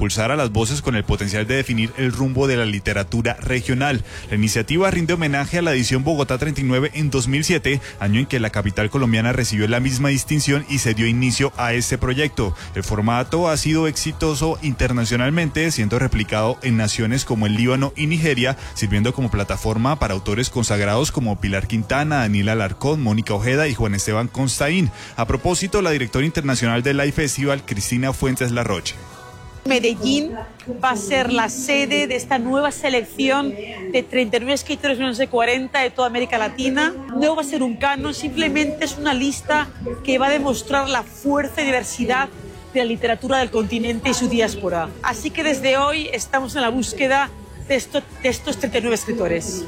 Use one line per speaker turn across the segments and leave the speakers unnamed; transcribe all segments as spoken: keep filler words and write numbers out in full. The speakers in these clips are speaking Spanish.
impulsar a las voces con el potencial de definir el rumbo de la literatura regional. La iniciativa rinde homenaje a la edición Bogotá treinta y nueve en dos mil siete, año en que la capital colombiana recibió la misma distinción y se dio inicio a este proyecto. El formato ha sido exitoso internacionalmente, siendo replicado en naciones como el Líbano y Nigeria, sirviendo como plataforma para autores consagrados como Pilar Quintana, Daniela Alarcón, Mónica Ojeda y Juan Esteban Constaín. A propósito, la directora internacional del iFestival, Cristina Fuentes Larroche.
Medellín va a ser la sede de esta nueva selección de treinta y nueve escritores menos de cuarenta de toda América Latina. No va a ser un canon, simplemente es una lista que va a demostrar la fuerza y diversidad de la literatura del continente y su diáspora. Así que desde hoy estamos en la búsqueda de, esto, de estos treinta y nueve escritores.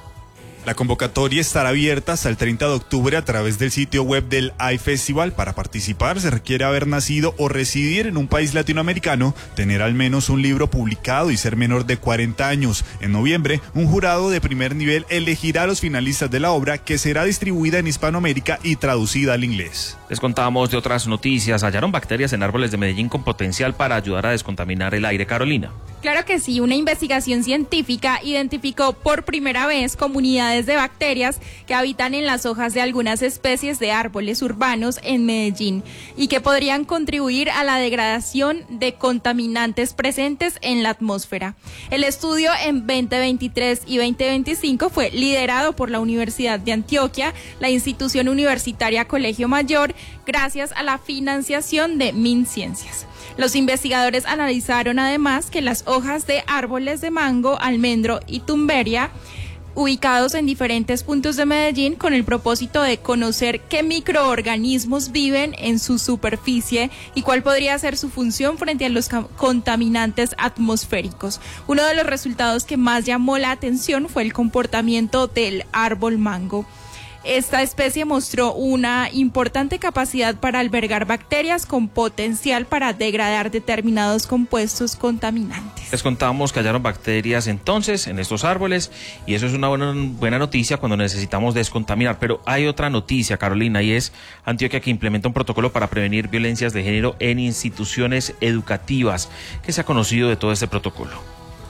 La convocatoria estará abierta hasta el treinta de octubre a través del sitio web del iFestival. Para participar se requiere haber nacido o residir en un país latinoamericano, tener al menos un libro publicado y ser menor de cuarenta años. En noviembre, un jurado de primer nivel elegirá a los finalistas de la obra, que será distribuida en Hispanoamérica y traducida al inglés.
Les contamos de otras noticias. Hallaron bacterias en árboles de Medellín con potencial para ayudar a descontaminar el aire. Carolina.
Claro que sí, una investigación científica identificó por primera vez comunidades de bacterias que habitan en las hojas de algunas especies de árboles urbanos en Medellín y que podrían contribuir a la degradación de contaminantes presentes en la atmósfera. El estudio en veinte veintitrés y veinte veinticinco fue liderado por la Universidad de Antioquia, la institución universitaria Colegio Mayor, gracias a la financiación de MinCiencias. Los investigadores analizaron además que las hojas de árboles de mango, almendro y tumberia, ubicados en diferentes puntos de Medellín, con el propósito de conocer qué microorganismos viven en su superficie y cuál podría ser su función frente a los contaminantes atmosféricos. Uno de los resultados que más llamó la atención fue el comportamiento del árbol mango. Esta especie mostró una importante capacidad para albergar bacterias con potencial para degradar determinados compuestos contaminantes.
Les contamos que hallaron bacterias entonces en estos árboles y eso es una buena, buena noticia cuando necesitamos descontaminar. Pero hay otra noticia, Carolina, y es Antioquia, que implementa un protocolo para prevenir violencias de género en instituciones educativas. ¿Qué se ha conocido de todo este protocolo?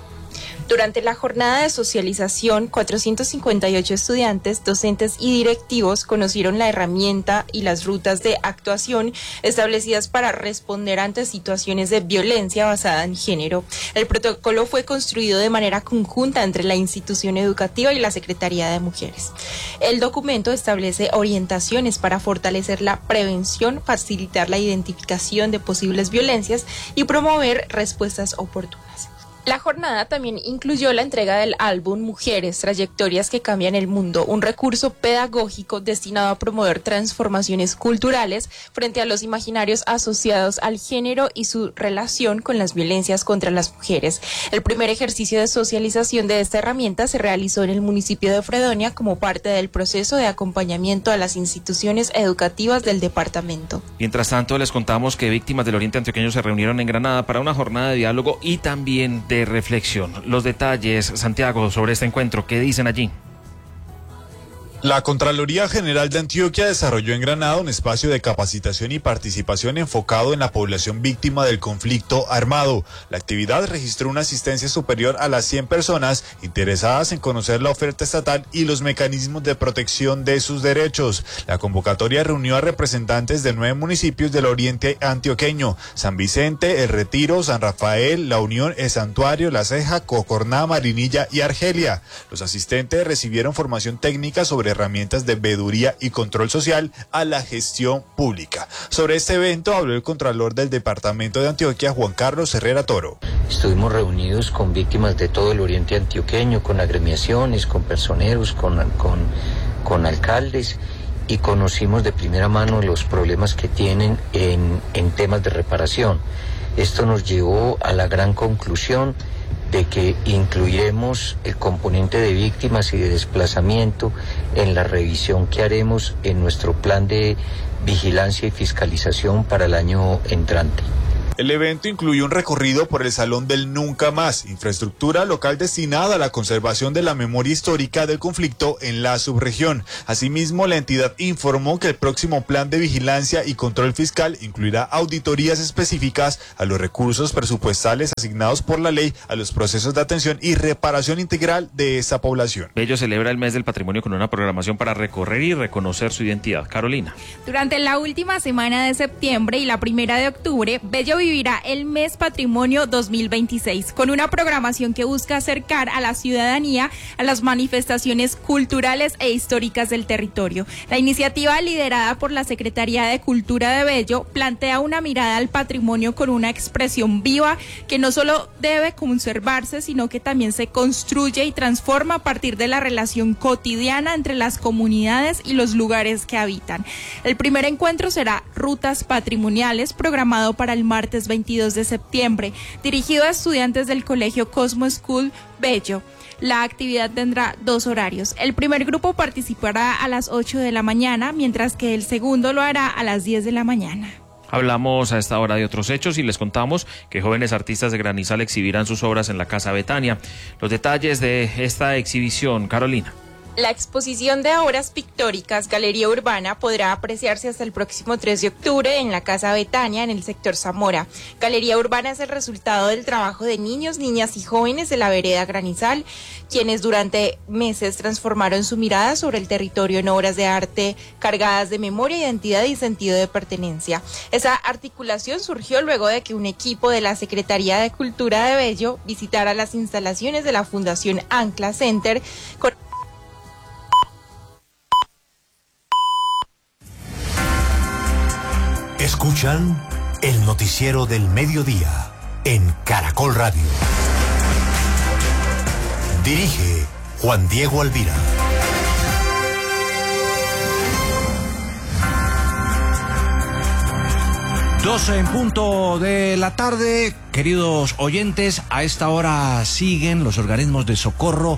Durante la jornada de socialización, cuatrocientos cincuenta y ocho estudiantes, docentes y directivos conocieron la herramienta y las rutas de actuación establecidas para responder ante situaciones de violencia basada en género. El protocolo fue construido de manera conjunta entre la institución educativa y la Secretaría de Mujeres. El documento establece orientaciones para fortalecer la prevención, facilitar la identificación de posibles violencias y promover respuestas oportunas. La jornada también incluyó la entrega del álbum Mujeres, Trayectorias que Cambian el Mundo, un recurso pedagógico destinado a promover transformaciones culturales frente a los imaginarios asociados al género y su relación con las violencias contra las mujeres. El primer ejercicio de socialización de esta herramienta se realizó en el municipio de Fredonia como parte del proceso de acompañamiento a las instituciones educativas del departamento.
Mientras tanto, les contamos que víctimas del Oriente Antioqueño se reunieron en Granada para una jornada de diálogo y también de de reflexión. Los detalles, Santiago, sobre este encuentro, ¿qué dicen allí?
La Contraloría General de Antioquia desarrolló en Granada un espacio de capacitación y participación enfocado en la población víctima del conflicto armado. La actividad registró una asistencia superior a las cien personas interesadas en conocer la oferta estatal y los mecanismos de protección de sus derechos. La convocatoria reunió a representantes de nueve municipios del oriente antioqueño: San Vicente, El Retiro, San Rafael, La Unión, El Santuario, La Ceja, Cocorná, Marinilla y Argelia. Los asistentes recibieron formación técnica sobre herramientas de veeduría y control social a la gestión pública. Sobre este evento habló el Contralor del Departamento de Antioquia, Juan Carlos Herrera Toro.
Estuvimos reunidos con víctimas de todo el oriente antioqueño, con agremiaciones, con personeros, con, con, con alcaldes, y conocimos de primera mano los problemas que tienen en, en temas de reparación. Esto nos llevó a la gran conclusión de que incluiremos el componente de víctimas y de desplazamiento en la revisión que haremos en nuestro plan de vigilancia y fiscalización para el año entrante.
El evento incluye un recorrido por el Salón del Nunca Más, infraestructura local destinada a la conservación de la memoria histórica del conflicto en la subregión. Asimismo, la entidad informó que el próximo plan de vigilancia y control fiscal incluirá auditorías específicas a los recursos presupuestales asignados por la ley a los procesos de atención y reparación integral de esta población.
Bello celebra el mes del patrimonio con una programación para recorrer y reconocer su identidad. Carolina.
Durante la última semana de septiembre y la primera de octubre, Bello vivirá el Mes Patrimonio dos mil veintiséis, con una programación que busca acercar a la ciudadanía a las manifestaciones culturales e históricas del territorio. La iniciativa, liderada por la Secretaría de Cultura de Bello, plantea una mirada al patrimonio con una expresión viva que no solo debe conservarse, sino que también se construye y transforma a partir de la relación cotidiana entre las comunidades y los lugares que habitan. El primer encuentro será Rutas Patrimoniales, programado para el martes veintidós de septiembre, dirigido a estudiantes del Colegio Cosmo School Bello. La actividad tendrá dos horarios. El primer grupo participará a las ocho de la mañana, mientras que el segundo lo hará a las diez de la mañana.
Hablamos a esta hora de otros hechos y les contamos que jóvenes artistas de Granizal exhibirán sus obras en la Casa Betania. Los detalles de esta exhibición, Carolina.
La exposición de obras pictóricas Galería Urbana podrá apreciarse hasta el próximo tres de octubre en la Casa Betania, en el sector Zamora. Galería Urbana es el resultado del trabajo de niños, niñas y jóvenes de la vereda Granizal, quienes durante meses transformaron su mirada sobre el territorio en obras de arte cargadas de memoria, identidad y sentido de pertenencia. Esa articulación surgió luego de que un equipo de la Secretaría de Cultura de Bello visitara las instalaciones de la Fundación Ancla Center con
Escuchan el noticiero del mediodía en Caracol Radio. Dirige Juan Diego Alvira.
doce en punto de la tarde, queridos oyentes, a esta hora siguen los organismos de socorro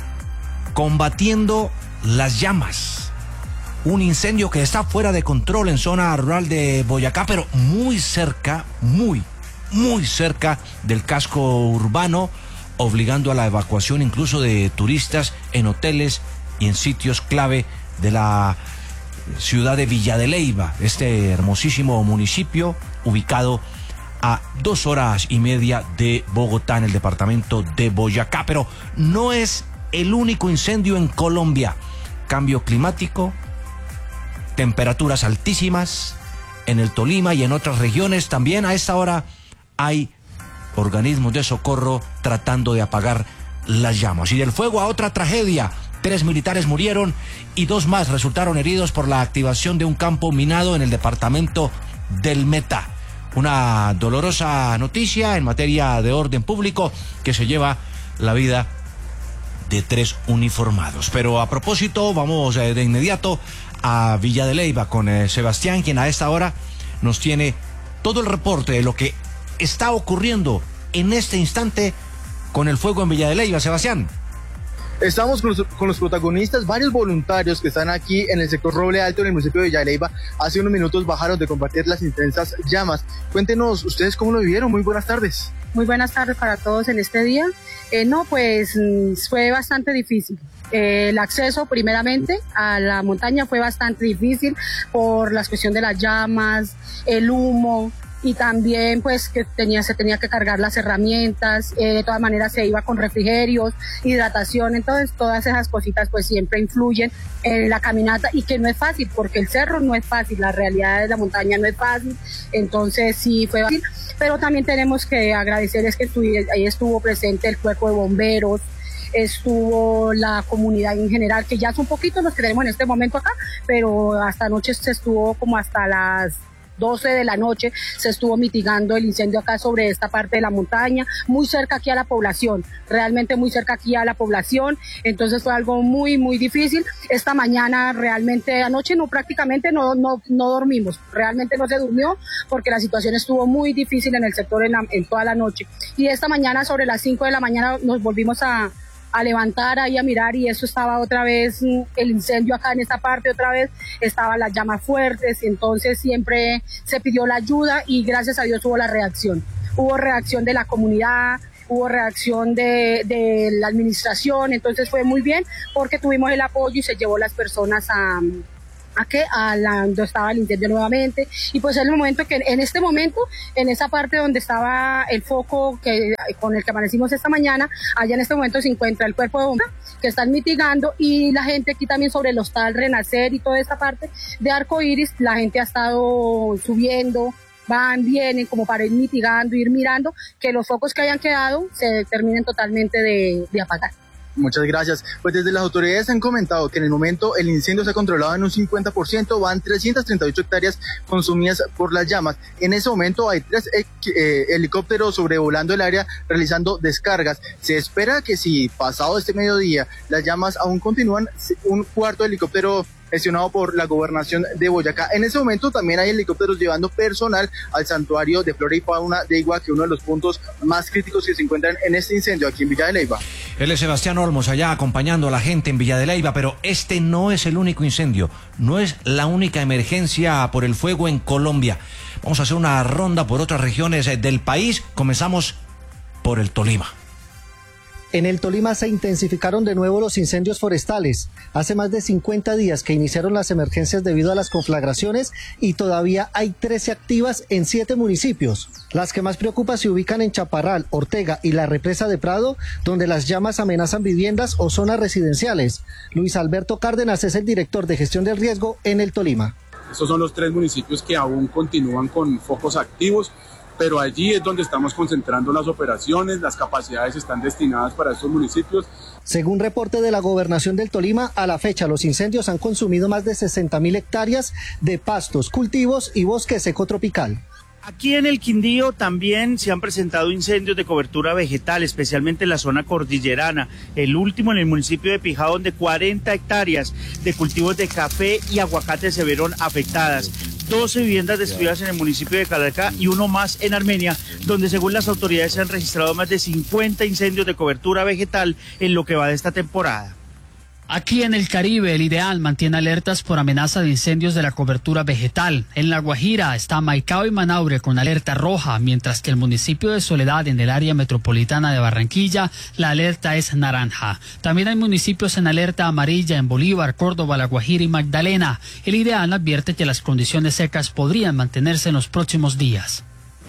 combatiendo las llamas. Un incendio que está fuera de control en zona rural de Boyacá, pero muy cerca, muy, muy cerca del casco urbano, obligando a la evacuación incluso de turistas en hoteles y en sitios clave de la ciudad de Villa de Leyva, este hermosísimo municipio ubicado a dos horas y media de Bogotá, en el departamento de Boyacá. Pero no es el único incendio en Colombia. Cambio climático, temperaturas altísimas en el Tolima y en otras regiones. También a esta hora hay organismos de socorro tratando de apagar las llamas. Y del fuego a otra tragedia. Tres militares murieron y dos más resultaron heridos por la activación de un campo minado en el departamento del Meta. Una dolorosa noticia en materia de orden público que se lleva la vida de tres uniformados. Pero a propósito, vamos eh, de inmediato a Villa de Leyva con eh, Sebastián, quien a esta hora nos tiene todo el reporte de lo que está ocurriendo en este instante con el fuego en Villa de Leyva. Sebastián.
Estamos con los, con los protagonistas, varios voluntarios que están aquí en el sector Roble Alto, en el municipio de Villa de Leyva. Hace unos minutos bajaron de combatir las intensas llamas. Cuéntenos, ¿ustedes cómo lo vivieron? Muy buenas tardes.
Muy buenas tardes para todos en este día. Eh, no, pues fue bastante difícil. Eh, el acceso primeramente a la montaña fue bastante difícil por la cuestión de las llamas, el humo, y también pues que tenía, se tenía que cargar las herramientas, eh, de todas maneras se iba con refrigerios, hidratación, entonces todas esas cositas pues siempre influyen en la caminata, y que no es fácil porque el cerro no es fácil, la realidad de la montaña no es fácil, entonces sí fue fácil, pero también tenemos que agradecerles que estuvi, ahí estuvo presente el cuerpo de bomberos, estuvo la comunidad en general, que ya son poquitos los que tenemos en este momento acá, pero hasta anoche se estuvo como hasta las doce de la noche se estuvo mitigando el incendio acá sobre esta parte de la montaña, muy cerca aquí a la población, realmente muy cerca aquí a la población, entonces fue algo muy muy difícil. Esta mañana realmente, anoche no prácticamente no, no, no dormimos, realmente no se durmió porque la situación estuvo muy difícil en el sector en, la, en toda la noche, y esta mañana sobre las cinco de la mañana nos volvimos a a levantar ahí a mirar y eso estaba otra vez, el incendio acá en esta parte otra vez, estaban las llamas fuertes, entonces siempre se pidió la ayuda y gracias a Dios hubo la reacción. Hubo reacción de la comunidad, hubo reacción de, de la administración, entonces fue muy bien porque tuvimos el apoyo y se llevó las personas a... ¿A qué? A la, donde estaba el incendio nuevamente, y pues es el momento que en este momento, en esa parte donde estaba el foco que con el que amanecimos esta mañana, allá en este momento se encuentra el cuerpo de bomba que están mitigando y la gente aquí también sobre el hostal Renacer y toda esta parte de Arcoíris, la gente ha estado subiendo, van, vienen como para ir mitigando, ir mirando que los focos que hayan quedado se terminen totalmente de, de apagar.
Muchas gracias. Pues desde las autoridades han comentado que en el momento el incendio se ha controlado en un cincuenta por ciento, van trescientas treinta y ocho hectáreas consumidas por las llamas. En ese momento hay tres eh, helicópteros sobrevolando el área realizando descargas. Se espera que si pasado este mediodía las llamas aún continúan, un cuarto helicóptero gestionado por la gobernación de Boyacá. En ese momento también hay helicópteros llevando personal al santuario de flora y fauna de Iguaque, uno de los puntos más críticos que se encuentran en este incendio aquí en Villa de Leyva.
Él es Sebastián Olmos, allá acompañando a la gente en Villa de Leyva, pero este no es el único incendio, no es la única emergencia por el fuego en Colombia. Vamos a hacer una ronda por otras regiones del país. Comenzamos por el Tolima.
En el Tolima se intensificaron de nuevo los incendios forestales. Hace más de cincuenta días que iniciaron las emergencias debido a las conflagraciones y todavía hay trece activas en siete municipios. Las que más preocupan se ubican en Chaparral, Ortega y la represa de Prado, donde las llamas amenazan viviendas o zonas residenciales. Luis Alberto Cárdenas es el director de gestión del riesgo en el Tolima.
Estos son los tres municipios que aún continúan con focos activos, pero allí es donde estamos concentrando las operaciones, las capacidades están destinadas para estos municipios.
Según reporte de la Gobernación del Tolima, a la fecha los incendios han consumido más de sesenta mil hectáreas de pastos, cultivos y bosque seco tropical.
Aquí en el Quindío también se han presentado incendios de cobertura vegetal, especialmente en la zona cordillerana. El último en el municipio de Pijao, donde cuarenta hectáreas de cultivos de café y aguacate se vieron afectadas. doce viviendas destruidas en el municipio de Calarcá y uno más en Armenia, donde según las autoridades se han registrado más de cincuenta incendios de cobertura vegetal en lo que va de esta temporada.
Aquí en el Caribe, el Ideal mantiene alertas por amenaza de incendios de la cobertura vegetal. En La Guajira está Maicao y Manaure con alerta roja, mientras que el municipio de Soledad, en el área metropolitana de Barranquilla, la alerta es naranja. También hay municipios en alerta amarilla en Bolívar, Córdoba, La Guajira y Magdalena. El Ideal advierte que las condiciones secas podrían mantenerse en los próximos días.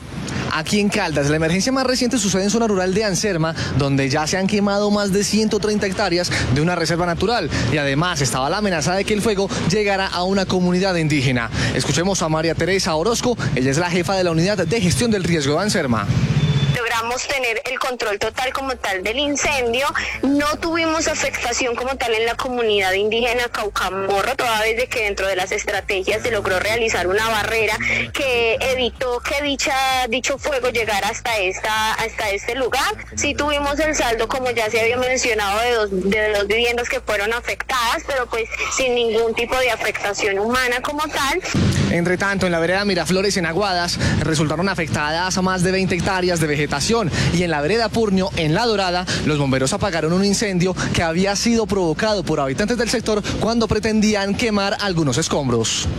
Aquí en Caldas, la emergencia más reciente sucede en zona rural de Anserma, donde ya se han quemado más de ciento treinta hectáreas de una reserva natural y además estaba la amenaza de que el fuego llegara a una comunidad indígena. Escuchemos a María Teresa Orozco, ella es la jefa de la unidad de gestión del riesgo de Anserma.
Logramos tener el control total como tal del incendio, no tuvimos afectación como tal en la comunidad indígena Caucamorro, toda vez de que dentro de las estrategias se logró realizar una barrera que evitó que dicha, dicho fuego llegara hasta, esta, hasta este lugar. Sí tuvimos el saldo, como ya se había mencionado, de dos, de dos viviendas que fueron afectadas, pero pues sin ningún tipo de afectación humana como tal.
Entre tanto, en la vereda Miraflores, en Aguadas, resultaron afectadas a más de veinte hectáreas de vegetación. Y en la vereda Purnio, en La Dorada, los bomberos apagaron un incendio que había sido provocado por habitantes del sector cuando pretendían quemar algunos escombros.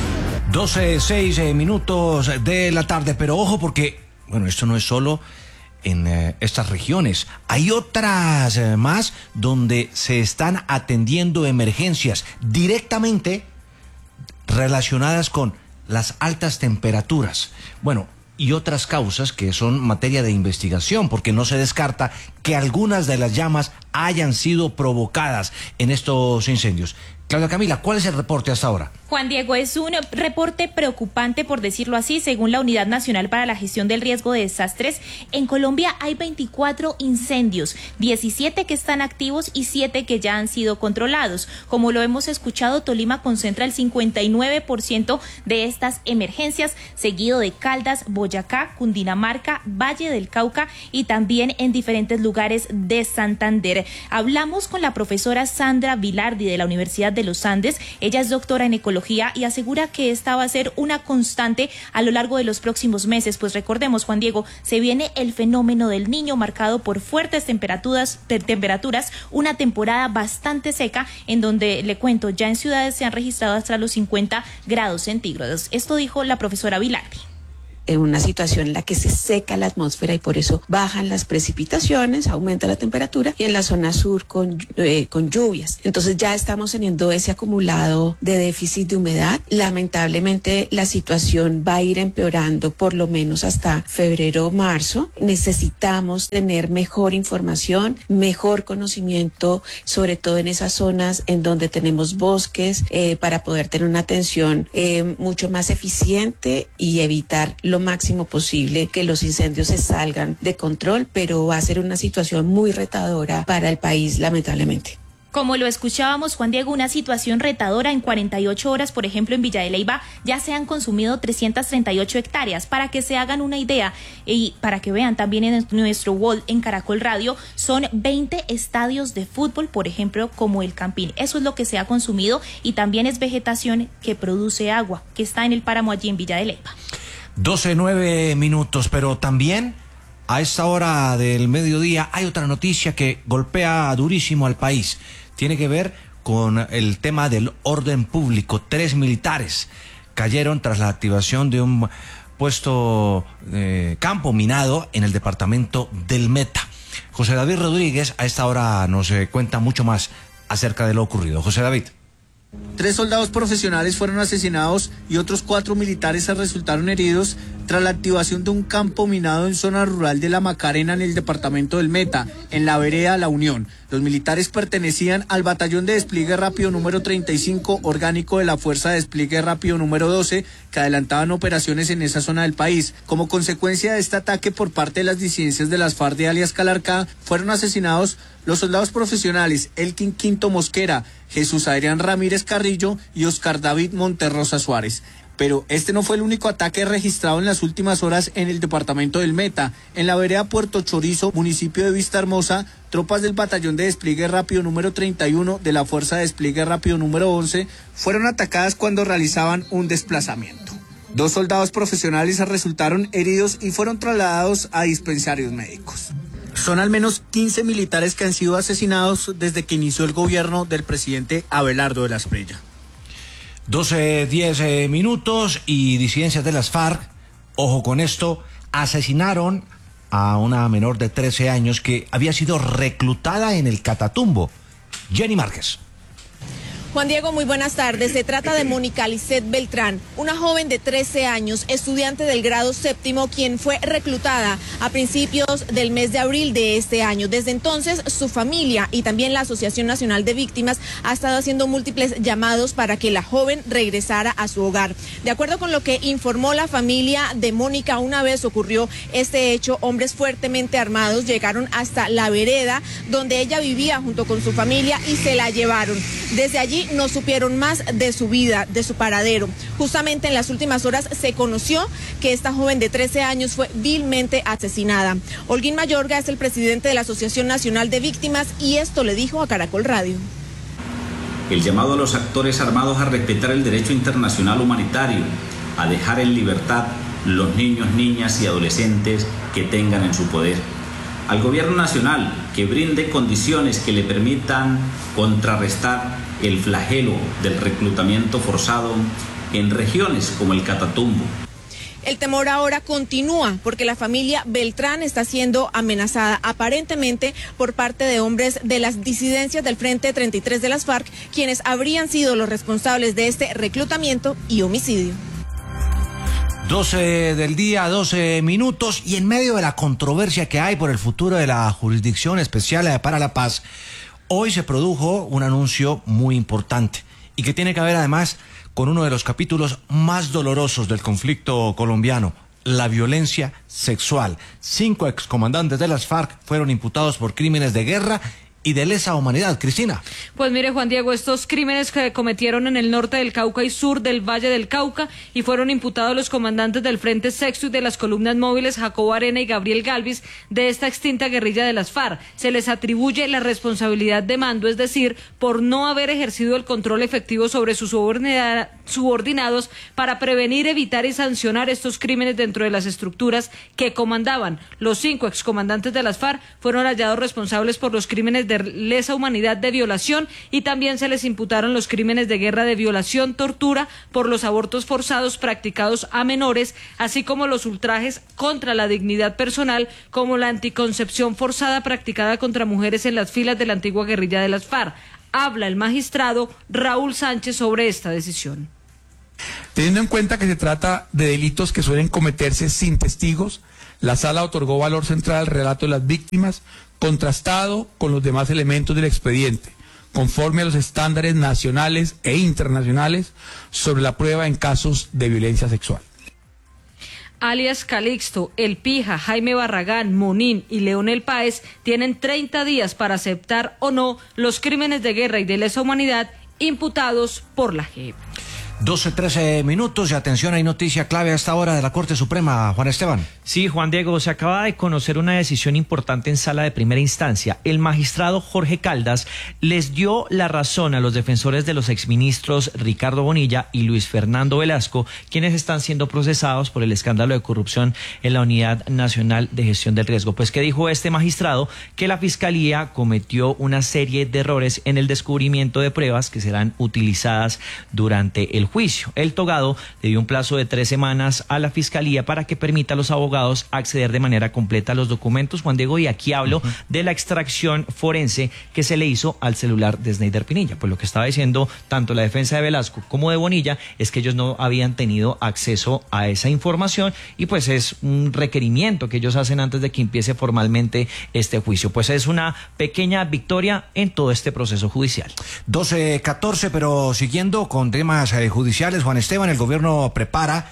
doce, seis eh, minutos de la tarde, pero ojo porque, bueno, esto no es solo en eh, estas regiones. Hay otras eh, más donde se están atendiendo emergencias directamente relacionadas con las altas temperaturas. Bueno, y otras causas que son materia de investigación, porque no se descarta que algunas de las llamas hayan sido provocadas en estos incendios. Claudia Camila, ¿cuál es el reporte hasta ahora?
Juan Diego, es un reporte preocupante, por decirlo así. Según la Unidad Nacional para la Gestión del Riesgo de Desastres, en Colombia hay veinticuatro incendios, diecisiete que están activos y siete que ya han sido controlados. Como lo hemos escuchado, Tolima concentra el cincuenta y nueve por ciento de estas emergencias, seguido de Caldas, Boyacá, Cundinamarca, Valle del Cauca y también en diferentes lugares de Santander. Hablamos con la profesora Sandra Vilardi de la Universidad de de los Andes. Ella es doctora en ecología y asegura que esta va a ser una constante a lo largo de los próximos meses, pues recordemos, Juan Diego, se viene el fenómeno del Niño marcado por fuertes temperaturas, temperaturas, una temporada bastante seca en donde, le cuento, ya en ciudades se han registrado hasta los cincuenta grados centígrados. Esto dijo la profesora Vilardi.
En una situación en la que se seca la atmósfera y por eso bajan las precipitaciones, aumenta la temperatura, y en la zona sur con, eh, con lluvias. Entonces ya estamos teniendo ese acumulado de déficit de humedad. Lamentablemente la situación va a ir empeorando por lo menos hasta febrero o marzo. Necesitamos tener mejor información, mejor conocimiento, sobre todo en esas zonas en donde tenemos bosques, eh, para poder tener una atención eh, mucho más eficiente y evitar lo máximo posible que los incendios se salgan de control, pero va a ser una situación muy retadora para el país, lamentablemente.
Como lo escuchábamos, Juan Diego, una situación retadora. En cuarenta y ocho horas, por ejemplo, en Villa de Leyva ya se han consumido trescientas treinta y ocho hectáreas. Para que se hagan una idea y para que vean también en nuestro wall en Caracol Radio, son veinte estadios de fútbol, por ejemplo, como el Campín. Eso es lo que se ha consumido, y también es vegetación que produce agua, que está en el páramo allí en Villa de Leyva.
doce nueve minutos, pero también a esta hora del mediodía hay otra noticia que golpea durísimo al país. Tiene que ver con el tema del orden público. Tres militares cayeron tras la activación de un puesto de campo minado en el departamento del Meta. José David Rodríguez a esta hora nos eh, cuenta mucho más acerca de lo ocurrido. José David.
Tres soldados profesionales fueron asesinados y otros cuatro militares resultaron heridos tras la activación de un campo minado en zona rural de La Macarena, en el departamento del Meta, en la vereda La Unión. Los militares pertenecían al batallón de despliegue rápido número treinta y cinco, orgánico de la Fuerza de Despliegue Rápido número doce, que adelantaban operaciones en esa zona del país. Como consecuencia de este ataque por parte de las disidencias de las FARC de alias Calarcá, fueron asesinados los soldados profesionales Elkin Quinto Mosquera, Jesús Adrián Ramírez Carrillo y Oscar David Monterrosa Suárez. Pero este no fue el único ataque registrado en las últimas horas en el departamento del Meta. En la vereda Puerto Chorizo, municipio de Vista Hermosa, tropas del batallón de despliegue rápido número treinta y uno de la Fuerza de Despliegue Rápido número once fueron atacadas cuando realizaban un desplazamiento. Dos soldados profesionales resultaron heridos y fueron trasladados a dispensarios médicos. Son al menos quince militares que han sido asesinados desde que inició el gobierno del presidente Abelardo de la Espriella.
doce diez eh, minutos y disidencias de las FARC, ojo con esto, asesinaron a una menor de trece años que había sido reclutada en el Catatumbo. Jenny Márquez.
Juan Diego, muy buenas tardes. Se trata de Mónica Lisset Beltrán, una joven de trece años, estudiante del grado séptimo, quien fue reclutada a principios del mes de abril de este año. Desde entonces, su familia y también la Asociación Nacional de Víctimas ha estado haciendo múltiples llamados para que la joven regresara a su hogar. De acuerdo con lo que informó la familia de Mónica, una vez ocurrió este hecho, hombres fuertemente armados llegaron hasta la vereda donde ella vivía junto con su familia y se la llevaron. Desde allí no supieron más de su vida, de su paradero. Justamente en las últimas horas se conoció que esta joven de trece años fue vilmente asesinada. Holguín Mayorga es el presidente de la Asociación Nacional de Víctimas y esto le dijo a Caracol Radio.
El llamado a los actores armados a respetar el derecho internacional humanitario, a dejar en libertad los niños, niñas y adolescentes que tengan en su poder. Al gobierno nacional que brinde condiciones que le permitan contrarrestar el flagelo del reclutamiento forzado en regiones como el Catatumbo.
El temor ahora continúa porque la familia Beltrán está siendo amenazada aparentemente por parte de hombres de las disidencias del Frente treinta y tres de las FARC, quienes habrían sido los responsables de este reclutamiento y homicidio.
doce del día, doce minutos, y en medio de la controversia que hay por el futuro de la Jurisdicción Especial para la Paz, hoy se produjo un anuncio muy importante y que tiene que ver además con uno de los capítulos más dolorosos del conflicto colombiano, la violencia sexual. Cinco excomandantes de las FARC fueron imputados por crímenes de guerra y de lesa humanidad. Cristina.
Pues mire, Juan Diego, estos crímenes que cometieron en el norte del Cauca y sur del Valle del Cauca y fueron imputados los comandantes del Frente Sexto y de las columnas móviles Jacobo Arena y Gabriel Galvis de esta extinta guerrilla de las FARC. Se les atribuye la responsabilidad de mando, es decir, por no haber ejercido el control efectivo sobre sus subordinados para prevenir, evitar y sancionar estos crímenes dentro de las estructuras que comandaban. Los cinco excomandantes de las FARC fueron hallados responsables por los crímenes de lesa humanidad de violación y también se les imputaron los crímenes de guerra de violación, tortura por los abortos forzados practicados a menores, así como los ultrajes contra la dignidad personal, como la anticoncepción forzada practicada contra mujeres en las filas de la antigua guerrilla de las FARC. Habla el magistrado Raúl Sánchez sobre esta decisión.
Teniendo en cuenta que se trata de delitos que suelen cometerse sin testigos, la sala otorgó valor central al relato de las víctimas, contrastado con los demás elementos del expediente, conforme a los estándares nacionales e internacionales sobre la prueba en casos de violencia sexual.
Alias Calixto, El Pija, Jaime Barragán, Monín y Leonel Páez tienen treinta días para aceptar o no los crímenes de guerra y de lesa humanidad imputados por la J E P.
doce, trece minutos y atención, hay noticia clave a esta hora de la Corte Suprema, Juan Esteban.
Sí, Juan Diego, se acaba de conocer una decisión importante en sala de primera instancia. El magistrado Jorge Caldas les dio la razón a los defensores de los exministros Ricardo Bonilla y Luis Fernando Velasco, quienes están siendo procesados por el escándalo de corrupción en la Unidad Nacional de Gestión del Riesgo. Pues, ¿qué dijo este magistrado? Que la Fiscalía cometió una serie de errores en el descubrimiento de pruebas que serán utilizadas durante el juicio. El togado le dio un plazo de tres semanas a la Fiscalía para que permita a los abogados acceder de manera completa a los documentos, Juan Diego, y aquí hablo uh-huh. de la extracción forense que se le hizo al celular de Sneider Pinilla. Pues lo que estaba diciendo tanto la defensa de Velasco como de Bonilla es que ellos no habían tenido acceso a esa información y pues es un requerimiento que ellos hacen antes de que empiece formalmente este juicio. Pues es una pequeña victoria en todo este proceso judicial.
doce catorce, pero siguiendo con temas eh, judiciales, Juan Esteban, el gobierno prepara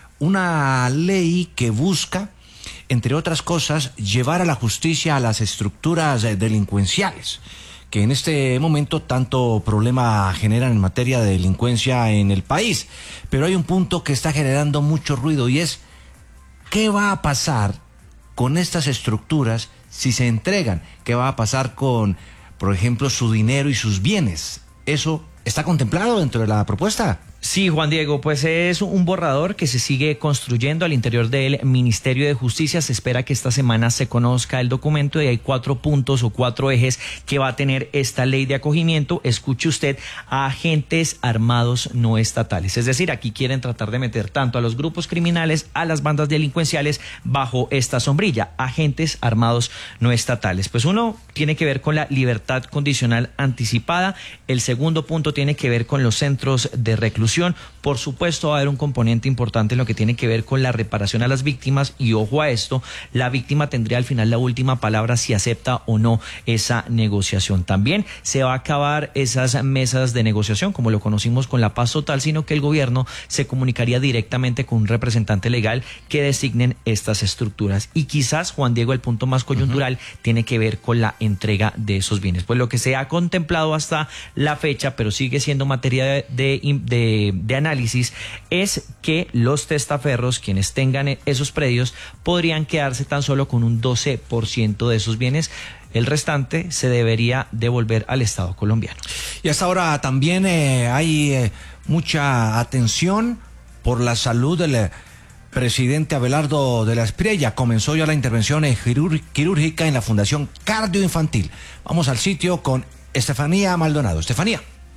una ley que busca, entre otras cosas, llevar a la justicia a las estructuras eh, delincuenciales, que en este momento tanto problema generan en materia de delincuencia en el país. Pero hay un punto que está generando mucho ruido y es, ¿qué va a pasar con estas estructuras si se entregan? ¿Qué va a pasar con, por ejemplo, su dinero y sus bienes? ¿Eso está contemplado dentro de la propuesta?
Sí, Juan Diego, pues es un borrador que se sigue construyendo al interior del Ministerio de Justicia. Se espera que esta semana se conozca el documento y hay cuatro puntos o cuatro ejes que va a tener esta ley de acogimiento. Escuche usted, a agentes armados no estatales. Es decir, aquí quieren tratar de meter tanto a los grupos criminales, a las bandas delincuenciales bajo esta sombrilla, agentes armados no estatales. Pues uno tiene que ver con la libertad condicional anticipada. El segundo punto tiene que ver con los centros de reclusión. Por supuesto, va a haber un componente importante en lo que tiene que ver con la reparación a las víctimas y ojo a esto, la víctima tendría al final la última palabra si acepta o no esa negociación. También se va a acabar esas mesas de negociación como lo conocimos con la Paz Total, sino que el gobierno se comunicaría directamente con un representante legal que designen estas estructuras. Y quizás, Juan Diego, el punto más coyuntural uh-huh. tiene que ver con la entrega de esos bienes. Pues lo que se ha contemplado hasta la fecha, pero sigue siendo materia de, de, de de análisis, es que los testaferros, quienes tengan esos predios, podrían quedarse tan solo con un doce por ciento de esos bienes. El restante se debería devolver al Estado colombiano.
Y hasta ahora también eh, hay eh, mucha atención por la salud del eh, presidente Abelardo de la Espriella. Comenzó ya la intervención eh, quirúrgica en la Fundación Cardioinfantil. Vamos al sitio con Estefanía Maldonado. Estefanía.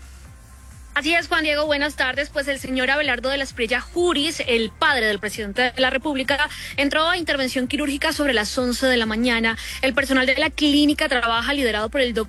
Así es, Juan Diego, buenas tardes. Pues el señor Abelardo de la Espriella Juris, el padre del presidente de la República, entró a intervención quirúrgica sobre las once de la mañana. El personal de la clínica trabaja liderado por el doctor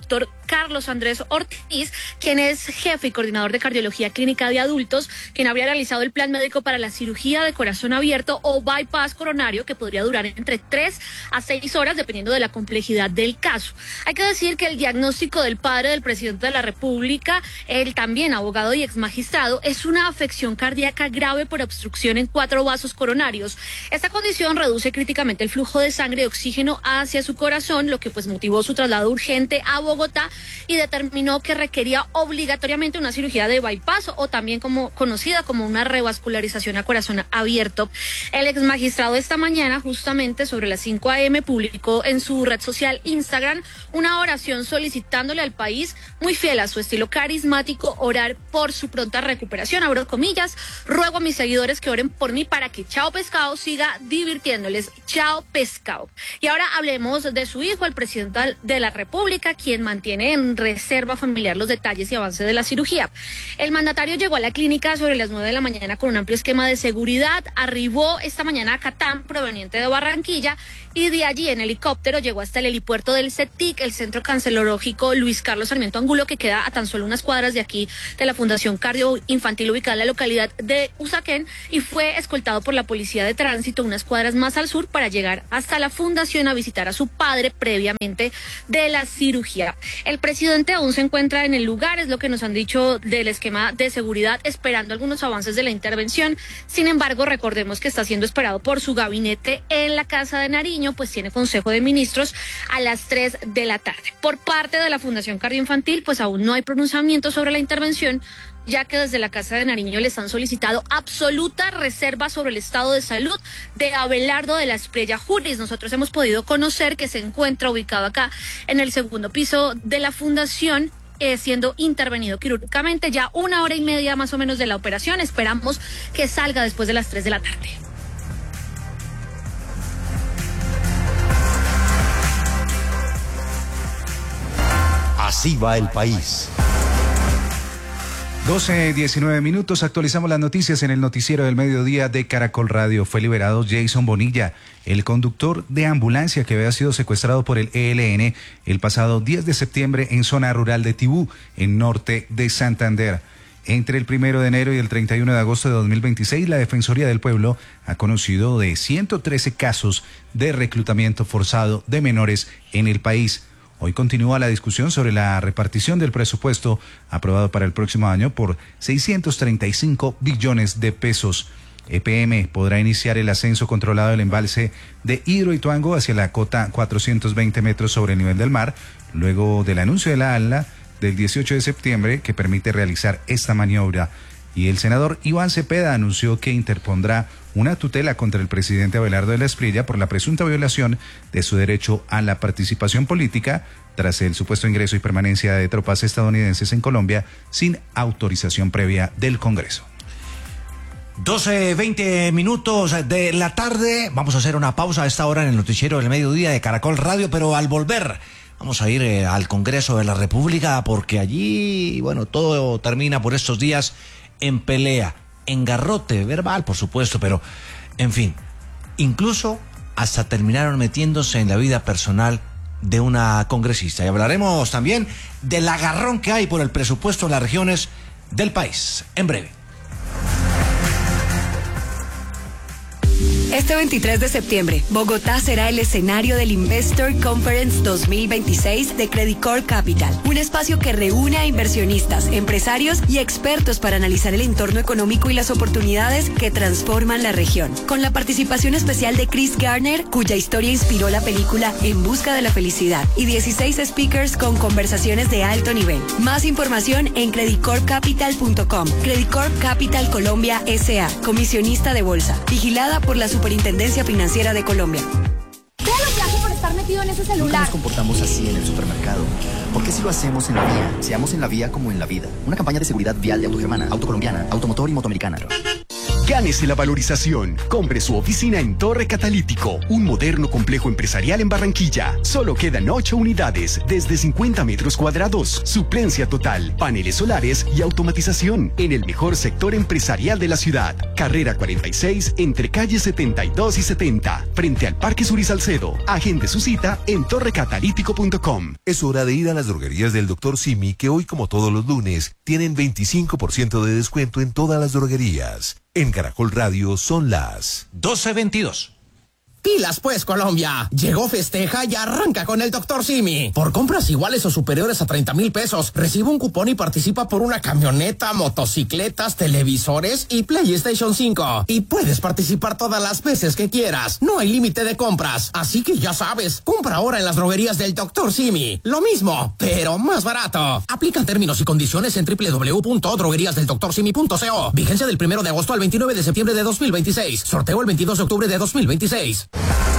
Carlos Andrés Ortiz, quien es jefe y coordinador de cardiología clínica de adultos, quien habría realizado el plan médico para la cirugía de corazón abierto o bypass coronario, que podría durar entre tres a seis horas, dependiendo de la complejidad del caso. Hay que decir que el diagnóstico del padre del presidente de la República, él también abogado y ex magistrado, es una afección cardíaca grave por obstrucción en cuatro vasos coronarios. Esta condición reduce críticamente el flujo de sangre y oxígeno hacia su corazón, lo que pues motivó su traslado urgente a Bogotá y determinó que requería obligatoriamente una cirugía de bypass, o también como conocida como una revascularización a corazón abierto. El ex magistrado esta mañana, justamente sobre las cinco a eme, publicó en su red social Instagram una oración solicitándole al país, muy fiel a su estilo carismático, orar por su pronta recuperación. Abro comillas: ruego a mis seguidores que oren por mí para que Chao Pescado siga divirtiéndoles. Chao Pescado. Y ahora hablemos de su hijo, el presidente de la República, quien mantiene en reserva familiar los detalles y avances de la cirugía. El mandatario llegó a la clínica sobre las nueve de la mañana con un amplio esquema de seguridad. Arribó esta mañana a Catán, proveniente de Barranquilla, y de allí en helicóptero llegó hasta el helipuerto del CETIC, el Centro Cancerológico Luis Carlos Sarmiento Angulo, que queda a tan solo unas cuadras de aquí de la Fundación Cardio Infantil, ubicada en la localidad de Usaquén, y fue escoltado por la Policía de Tránsito unas cuadras más al sur para llegar hasta la fundación a visitar a su padre previamente de la cirugía. El presidente aún se encuentra en el lugar, es lo que nos han dicho del esquema de seguridad, esperando algunos avances de la intervención. Sin embargo, recordemos que está siendo esperado por su gabinete en la Casa de Nariño, pues tiene Consejo de Ministros a las tres de la tarde. Por parte de la Fundación Cardio Infantil, pues aún no hay pronunciamiento sobre la intervención, ya que desde la Casa de Nariño les han solicitado absoluta reserva sobre el estado de salud de Abelardo de la Espriella Juris. Nosotros hemos podido conocer que se encuentra ubicado acá en el segundo piso de la fundación, eh, siendo intervenido quirúrgicamente, ya una hora y media más o menos de la operación. Esperamos que salga después de las tres de la tarde.
Así va el país.
doce, diecinueve minutos, actualizamos las noticias en el noticiero del mediodía de Caracol Radio. Fue liberado Jason Bonilla, el conductor de ambulancia que había sido secuestrado por el E L N el pasado diez de septiembre en zona rural de Tibú, en norte de Santander. Entre el primero de enero y el treinta y uno de agosto de dos mil veintiséis, la Defensoría del Pueblo ha conocido de ciento trece casos de reclutamiento forzado de menores en el país. Hoy continúa la discusión sobre la repartición del presupuesto aprobado para el próximo año por seiscientos treinta y cinco billones de pesos. E P M podrá iniciar el ascenso controlado del embalse de Hidroituango hacia la cota cuatrocientos veinte metros sobre el nivel del mar, luego del anuncio de la ANLA del dieciocho de septiembre que permite realizar esta maniobra. Y el senador Iván Cepeda anunció que interpondrá una tutela contra el presidente Abelardo de la Espriella por la presunta violación de su derecho a la participación política tras el supuesto ingreso y permanencia de tropas estadounidenses en Colombia sin autorización previa del Congreso.
doce, veinte minutos de la tarde. Vamos a hacer una pausa a esta hora en el noticiero del mediodía de Caracol Radio, pero al volver vamos a ir eh, al Congreso de la República, porque allí, bueno, todo termina por estos días en pelea, en garrote verbal, por supuesto, pero, en fin, incluso hasta terminaron metiéndose en la vida personal de una congresista. Y hablaremos también del agarrón que hay por el presupuesto en las regiones del país, en breve.
Este veintitrés de septiembre, Bogotá será el escenario del Investor Conference dos mil veintiséis de Credicor Capital, un espacio que reúne a inversionistas, empresarios y expertos para analizar el entorno económico y las oportunidades que transforman la región. Con la participación especial de Chris Garner, cuya historia inspiró la película En Busca de la Felicidad, y dieciséis speakers con conversaciones de alto nivel. Más información en credicor capital punto com. Credicor Capital Colombia S A, comisionista de bolsa, vigilada por la Superintendencia Financiera de Colombia.
Claro que hace por estar metido en ese celular.
Nunca nos comportamos así en el supermercado. ¿Por qué si lo hacemos en la vía? Seamos en la vía como en la vida. Una campaña de seguridad vial de Autogermana, Autocolombiana, Automotor y Motoamericana.
Gánese la valorización. Compre su oficina en Torre Catalítico, un moderno complejo empresarial en Barranquilla. Solo quedan ocho unidades, desde cincuenta metros cuadrados. Suplencia total, paneles solares y automatización en el mejor sector empresarial de la ciudad. Carrera cuarenta y seis, entre calles setenta y dos y setenta, frente al Parque Sur y Salcedo. Agende su cita en torre catalítico punto com.
Es hora de ir a las droguerías del doctor Simi, que hoy, como todos los lunes, tienen veinticinco por ciento de descuento en todas las droguerías. En Caracol Radio son las
doce veintidós.
Pilas pues, Colombia. Llegó Festeja y arranca con el doctor Simi. Por compras iguales o superiores a treinta mil pesos, recibe un cupón y participa por una camioneta, motocicletas, televisores y PlayStation cinco. Y puedes participar todas las veces que quieras. No hay límite de compras. Así que ya sabes, compra ahora en las droguerías del doctor Simi. Lo mismo, pero más barato. Aplican términos y condiciones en doble u doble u doble u punto droguerías del doctor simi punto co. Vigencia del primero de agosto al veintinueve de septiembre de dos mil veintiséis. Sorteo el veintidós de octubre de dos mil veintiséis.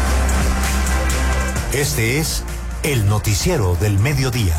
Este es el noticiero del mediodía.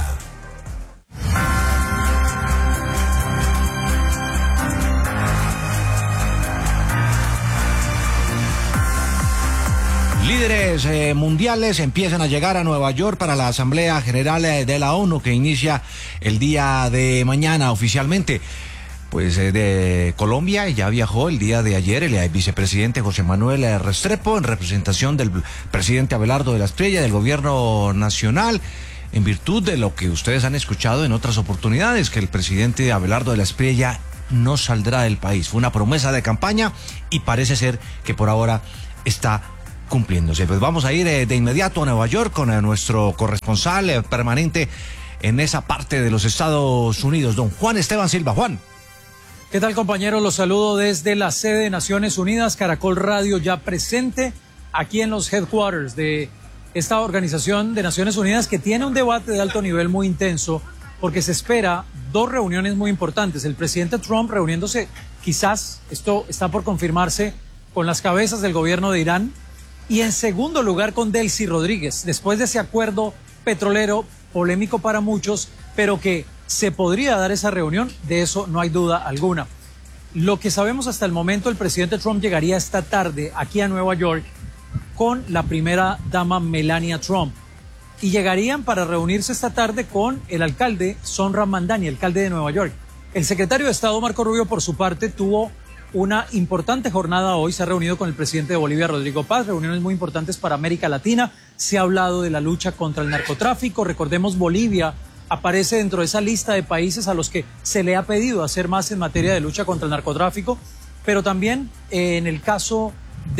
Líderes eh, mundiales empiezan a llegar a Nueva York para la Asamblea General eh, de la ONU, que inicia el día de mañana oficialmente. Pues eh, de Colombia ya viajó el día de ayer el eh, vicepresidente José Manuel eh, Restrepo en representación del presidente Abelardo de la Espriella, del gobierno nacional, en virtud de lo que ustedes han escuchado en otras oportunidades, que el presidente Abelardo de la Espriella no saldrá del país. Fue una promesa de campaña y parece ser que por ahora está cumpliéndose. Pues vamos a ir eh, de inmediato a Nueva York con eh, nuestro corresponsal eh, permanente en esa parte de los Estados Unidos, don Juan Esteban Silva. Juan.
¿Qué tal, compañeros? Los saludo desde la sede de Naciones Unidas. Caracol Radio ya presente aquí en los headquarters de esta organización de Naciones Unidas, que tiene un debate de alto nivel muy intenso, porque se espera dos reuniones muy importantes. El presidente Trump reuniéndose, quizás, esto está por confirmarse, con las cabezas del gobierno de Irán, y en segundo lugar con Delcy Rodríguez, después de ese acuerdo petrolero polémico para muchos, pero que se podría dar esa reunión, de eso no hay duda alguna. Lo que sabemos hasta el momento, el presidente Trump llegaría esta tarde aquí a Nueva York con la primera dama Melania Trump, y llegarían para reunirse esta tarde con el alcalde Zohran Ramdani, alcalde de Nueva York. El secretario de Estado Marco Rubio, por su parte, tuvo una importante jornada hoy. Se ha reunido con el presidente de Bolivia, Rodrigo Paz, reuniones muy importantes para América Latina. Se ha hablado de la lucha contra el narcotráfico. Recordemos, Bolivia aparece dentro de esa lista de países a los que se le ha pedido hacer más en materia de lucha contra el narcotráfico, pero también eh, en el caso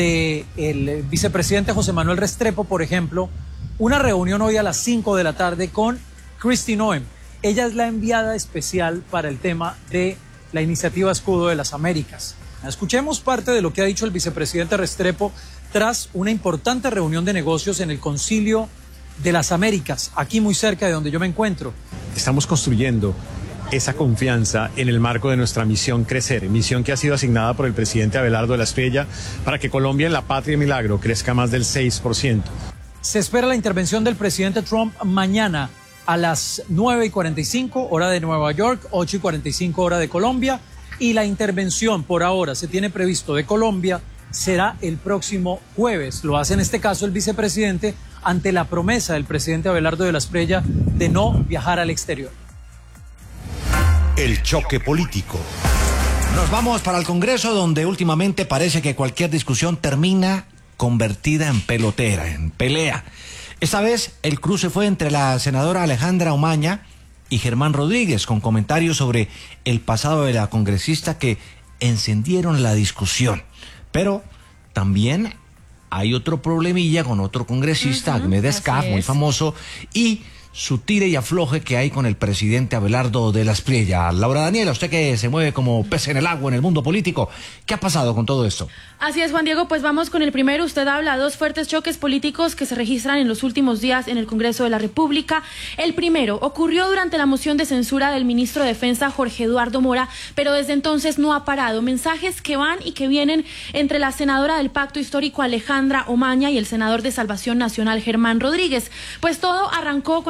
del vicepresidente José Manuel Restrepo, por ejemplo, una reunión hoy a las cinco de la tarde con Kristi Noem. Ella es la enviada especial para el tema de la iniciativa Escudo de las Américas. Escuchemos parte de lo que ha dicho el vicepresidente Restrepo tras una importante reunión de negocios en el Concilio de las Américas, aquí muy cerca de donde yo me encuentro.
Estamos construyendo esa confianza en el marco de nuestra misión Crecer, misión que ha sido asignada por el presidente Abelardo de la Espriella para que Colombia, en la patria milagro, crezca más del seis por ciento.
Se espera la intervención del presidente Trump mañana a las nueve y cuarenta y cinco, hora de Nueva York, ocho y cuarenta y cinco, hora de Colombia, y la intervención por ahora se tiene previsto de Colombia será el próximo jueves. Lo hace en este caso el vicepresidente ante la promesa del presidente Abelardo de la Espriella de no viajar al exterior.
El choque político.
Nos vamos para el Congreso, donde últimamente parece que cualquier discusión termina convertida en pelotera, en pelea. Esta vez el cruce fue entre la senadora Alejandra Omaña y Germán Rodríguez, con comentarios sobre el pasado de la congresista que encendieron la discusión. Pero también hay otro problemilla con otro congresista, uh-huh, Ahmed Escaf, muy famoso, y su tire y afloje que hay con el presidente Abelardo de la Espriella. Laura Daniela, usted que se mueve como pez en el agua en el mundo político, ¿qué ha pasado con todo esto?
Así es, Juan Diego, pues vamos con el primero. Usted habla de dos fuertes choques políticos que se registran en los últimos días en el Congreso de la República. El primero ocurrió durante la moción de censura del ministro de Defensa, Jorge Eduardo Mora, pero desde entonces no ha parado. Mensajes que van y que vienen entre la senadora del Pacto Histórico, Alejandra Omaña, y el senador de Salvación Nacional, Germán Rodríguez. Pues todo arrancó cuando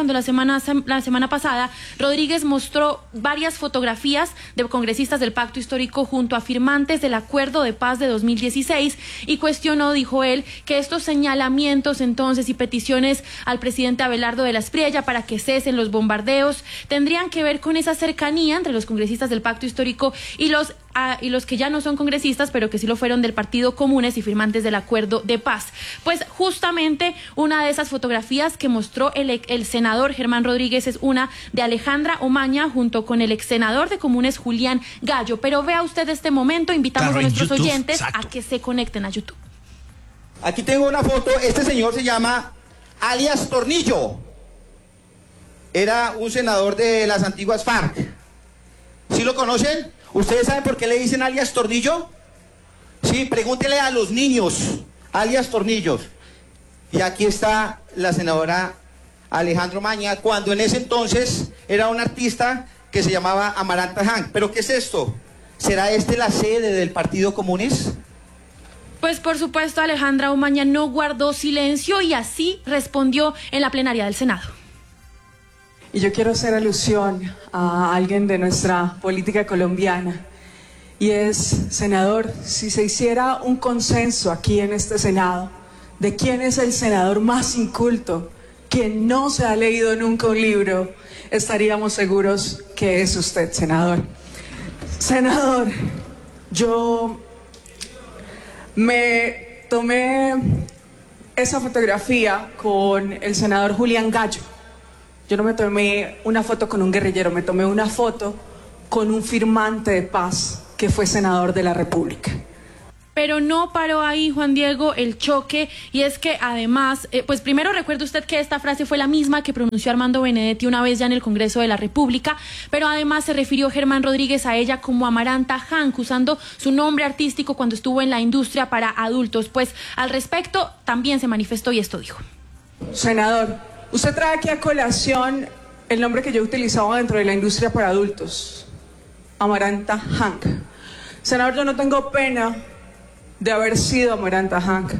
cuando la semana, la semana pasada Rodríguez mostró varias fotografías de congresistas del Pacto Histórico junto a firmantes del Acuerdo de Paz de dos mil dieciséis y cuestionó, dijo él, que estos señalamientos entonces y peticiones al presidente Abelardo de la Espriella para que cesen los bombardeos tendrían que ver con esa cercanía entre los congresistas del Pacto Histórico y los a, y los que ya no son congresistas, pero que sí lo fueron del Partido Comunes y firmantes del Acuerdo de Paz. Pues justamente una de esas fotografías que mostró el, el senador Germán Rodríguez es una de Alejandra Omaña junto con el ex senador de Comunes Julián Gallo. Pero vea usted este momento, invitamos claro, a nuestros YouTube, oyentes exacto. a que se conecten a YouTube.
Aquí tengo una foto, este señor se llama alias Tornillo. Era un senador de las antiguas FARC. ¿Sí lo conocen? ¿Ustedes saben por qué le dicen alias Tornillo? Sí, pregúntele a los niños, alias Tornillos. Y aquí está la senadora Alejandra Omaña, cuando en ese entonces era un artista que se llamaba Amaranta Hank. ¿Pero qué es esto? ¿Será este la sede del Partido Comunes?
Pues por supuesto Alejandra Omaña no guardó silencio y así respondió en la plenaria del Senado.
Y yo quiero hacer alusión a alguien de nuestra política colombiana, y es, senador, si se hiciera un consenso aquí en este Senado de quién es el senador más inculto, quien no se ha leído nunca un libro, estaríamos seguros que es usted, senador. Senador, yo me tomé esa fotografía con el senador Julián Gallo. Yo no me tomé una foto con un guerrillero, me tomé una foto con un firmante de paz que fue senador de la República.
Pero no paró ahí, Juan Diego, el choque, y es que además, eh, pues primero recuerde usted que esta frase fue la misma que pronunció Armando Benedetti una vez ya en el Congreso de la República, pero además se refirió Germán Rodríguez a ella como Amaranta Hank, usando su nombre artístico cuando estuvo en la industria para adultos. Pues al respecto también se manifestó y esto dijo.
Senador, usted trae aquí a colación el nombre que yo utilizaba dentro de la industria para adultos, Amaranta Hank. Senador, yo no tengo pena de haber sido Amaranta Hank.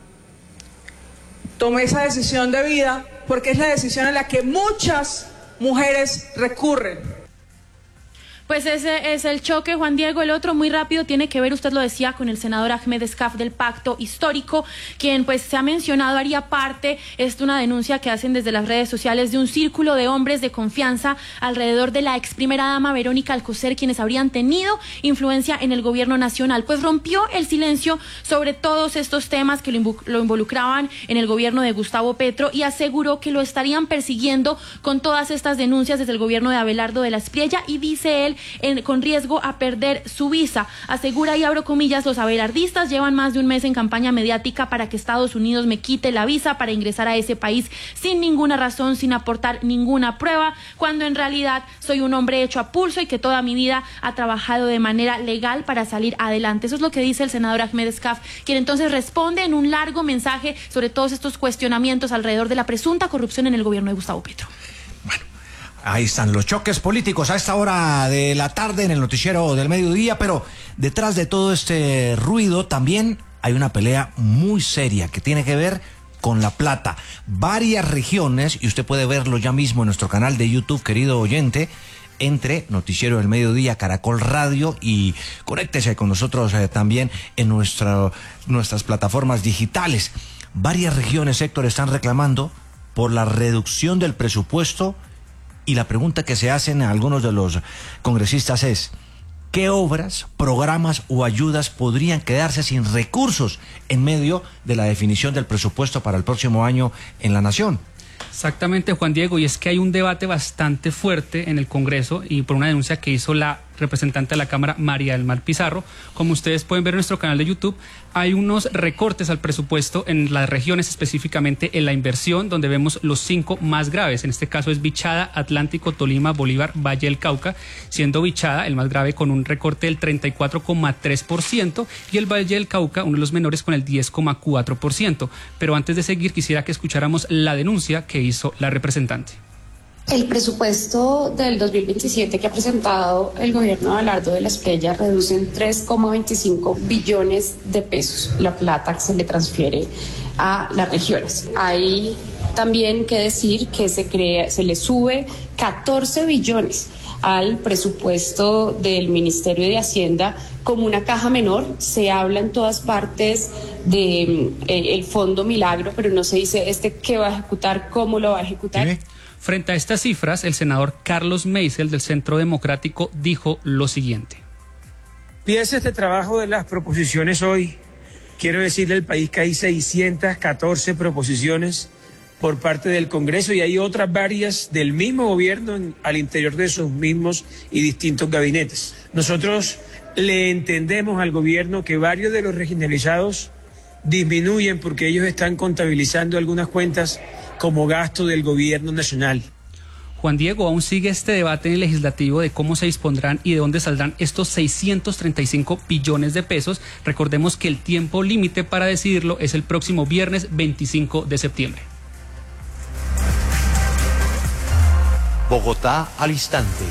Tomé esa decisión de vida porque es la decisión a la que muchas mujeres recurren.
Pues ese es el choque, Juan Diego. El otro muy rápido tiene que ver, usted lo decía, con el senador Ahmed Escaf del Pacto Histórico, quien pues se ha mencionado haría parte, es una denuncia que hacen desde las redes sociales de un círculo de hombres de confianza alrededor de la ex primera dama Verónica Alcocer, quienes habrían tenido influencia en el gobierno nacional. Pues rompió el silencio sobre todos estos temas que lo involucraban en el gobierno de Gustavo Petro y aseguró que lo estarían persiguiendo con todas estas denuncias desde el gobierno de Abelardo de la Espriella y dice él En, con riesgo a perder su visa. Asegura, y abro comillas, los abelardistas llevan más de un mes en campaña mediática para que Estados Unidos me quite la visa para ingresar a ese país sin ninguna razón, sin aportar ninguna prueba, cuando en realidad soy un hombre hecho a pulso y que toda mi vida ha trabajado de manera legal para salir adelante. Eso es lo que dice el senador Ahmed Escaf, quien entonces responde en un largo mensaje sobre todos estos cuestionamientos alrededor de la presunta corrupción en el gobierno de Gustavo Petro.
Ahí están los choques políticos a esta hora de la tarde en el noticiero del mediodía, pero detrás de todo este ruido también hay una pelea muy seria que tiene que ver con la plata. Varias regiones, y usted puede verlo ya mismo en nuestro canal de YouTube, querido oyente, entre Noticiero del Mediodía, Caracol Radio, y conéctese con nosotros eh, también en nuestra, nuestras plataformas digitales. Varias regiones, Héctor, están reclamando por la reducción del presupuesto. Y la pregunta que se hacen a algunos de los congresistas es, ¿qué obras, programas o ayudas podrían quedarse sin recursos en medio de la definición del presupuesto para el próximo año en la nación?
Exactamente, Juan Diego, y es que hay un debate bastante fuerte en el Congreso y por una denuncia que hizo la representante de la Cámara, María del Mar Pizarro. Como ustedes pueden ver en nuestro canal de YouTube, hay unos recortes al presupuesto en las regiones, específicamente en la inversión, donde vemos los cinco más graves. En este caso es Bichada, Atlántico, Tolima, Bolívar, Valle del Cauca, siendo Bichada el más grave con un recorte del treinta y cuatro coma tres por ciento y el Valle del Cauca, uno de los menores, con el diez coma cuatro por ciento. Pero antes de seguir, quisiera que escucháramos la denuncia que hizo la representante.
El presupuesto del dos mil veintisiete que ha presentado el gobierno de Abelardo de la Espriella reduce en tres coma veinticinco billones de pesos la plata que se le transfiere a las regiones. Hay También que decir que se crea, se le sube catorce billones al presupuesto del Ministerio de Hacienda como una caja menor. Se habla en todas partes de eh, el Fondo Milagro, pero no se dice este qué va a ejecutar, cómo lo va a ejecutar.
¿Sí? Frente a estas cifras, el senador Carlos Meisel del Centro Democrático dijo lo siguiente.
Empieza este trabajo de las proposiciones hoy. Quiero decirle al país que hay seiscientas catorce proposiciones por parte del Congreso y hay otras varias del mismo gobierno en, al interior de sus mismos y distintos gabinetes. Nosotros le entendemos al gobierno que varios de los regionalizados disminuyen porque ellos están contabilizando algunas cuentas como gasto del gobierno nacional.
Juan Diego, aún sigue este debate en el legislativo de cómo se dispondrán y de dónde saldrán estos seiscientos treinta y cinco billones de pesos. Recordemos que el tiempo límite para decidirlo es el próximo viernes veinticinco de septiembre.
Bogotá al instante.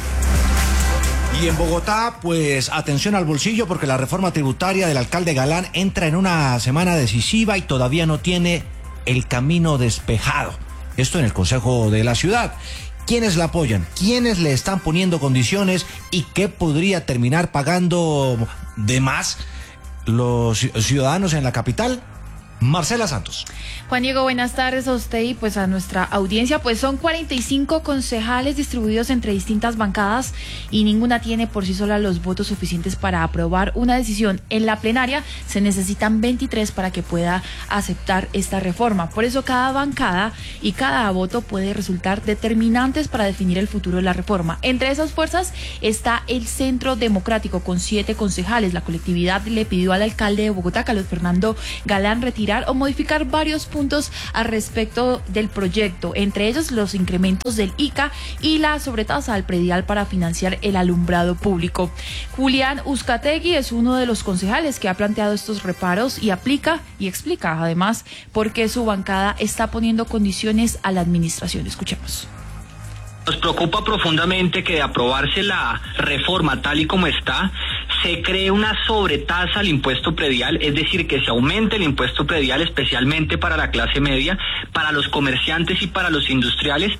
Y en Bogotá, pues atención al bolsillo porque la reforma tributaria del alcalde Galán entra en una semana decisiva y todavía no tiene el camino despejado. Esto en el Consejo de la Ciudad. ¿Quiénes la apoyan? ¿Quiénes le están poniendo condiciones? ¿Y qué podría terminar pagando de más los ciudadanos en la capital? Marcela Santos.
Juan Diego, buenas tardes a usted y pues a nuestra audiencia. Pues son cuarenta y cinco concejales distribuidos entre distintas bancadas y ninguna tiene por sí sola los votos suficientes para aprobar una decisión. En la plenaria se necesitan veintitrés para que pueda aceptar esta reforma. Por eso cada bancada y cada voto puede resultar determinantes para definir el futuro de la reforma. Entre esas fuerzas está el Centro Democrático con siete concejales. La colectividad le pidió al alcalde de Bogotá, Carlos Fernando Galán, retirar o modificar varios puntos al respecto del proyecto, entre ellos los incrementos del I C A y la sobretasa al predial para financiar el alumbrado público. Julián Uzcategui es uno de los concejales que ha planteado estos reparos y aplica y explica además por qué su bancada está poniendo condiciones a la administración. Escuchemos.
Nos preocupa profundamente que de aprobarse la reforma tal y como está, se cree una sobretasa al impuesto predial, es decir, que se aumente el impuesto predial especialmente para la clase media, para los comerciantes y para los industriales.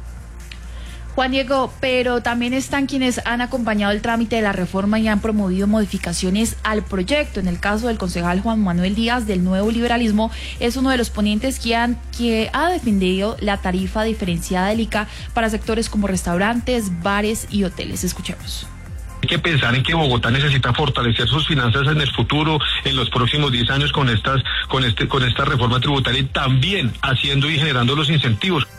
Juan Diego, pero también están quienes han acompañado el trámite de la reforma y han promovido modificaciones al proyecto. En el caso del concejal Juan Manuel Díaz del Nuevo Liberalismo, es uno de los ponentes que, han, que ha defendido la tarifa diferenciada del I C A para sectores como restaurantes, bares y hoteles. Escuchemos.
Hay que pensar en que Bogotá necesita fortalecer sus finanzas en el futuro, en los próximos diez años con estas, con este, con esta reforma tributaria y también haciendo y generando los incentivos.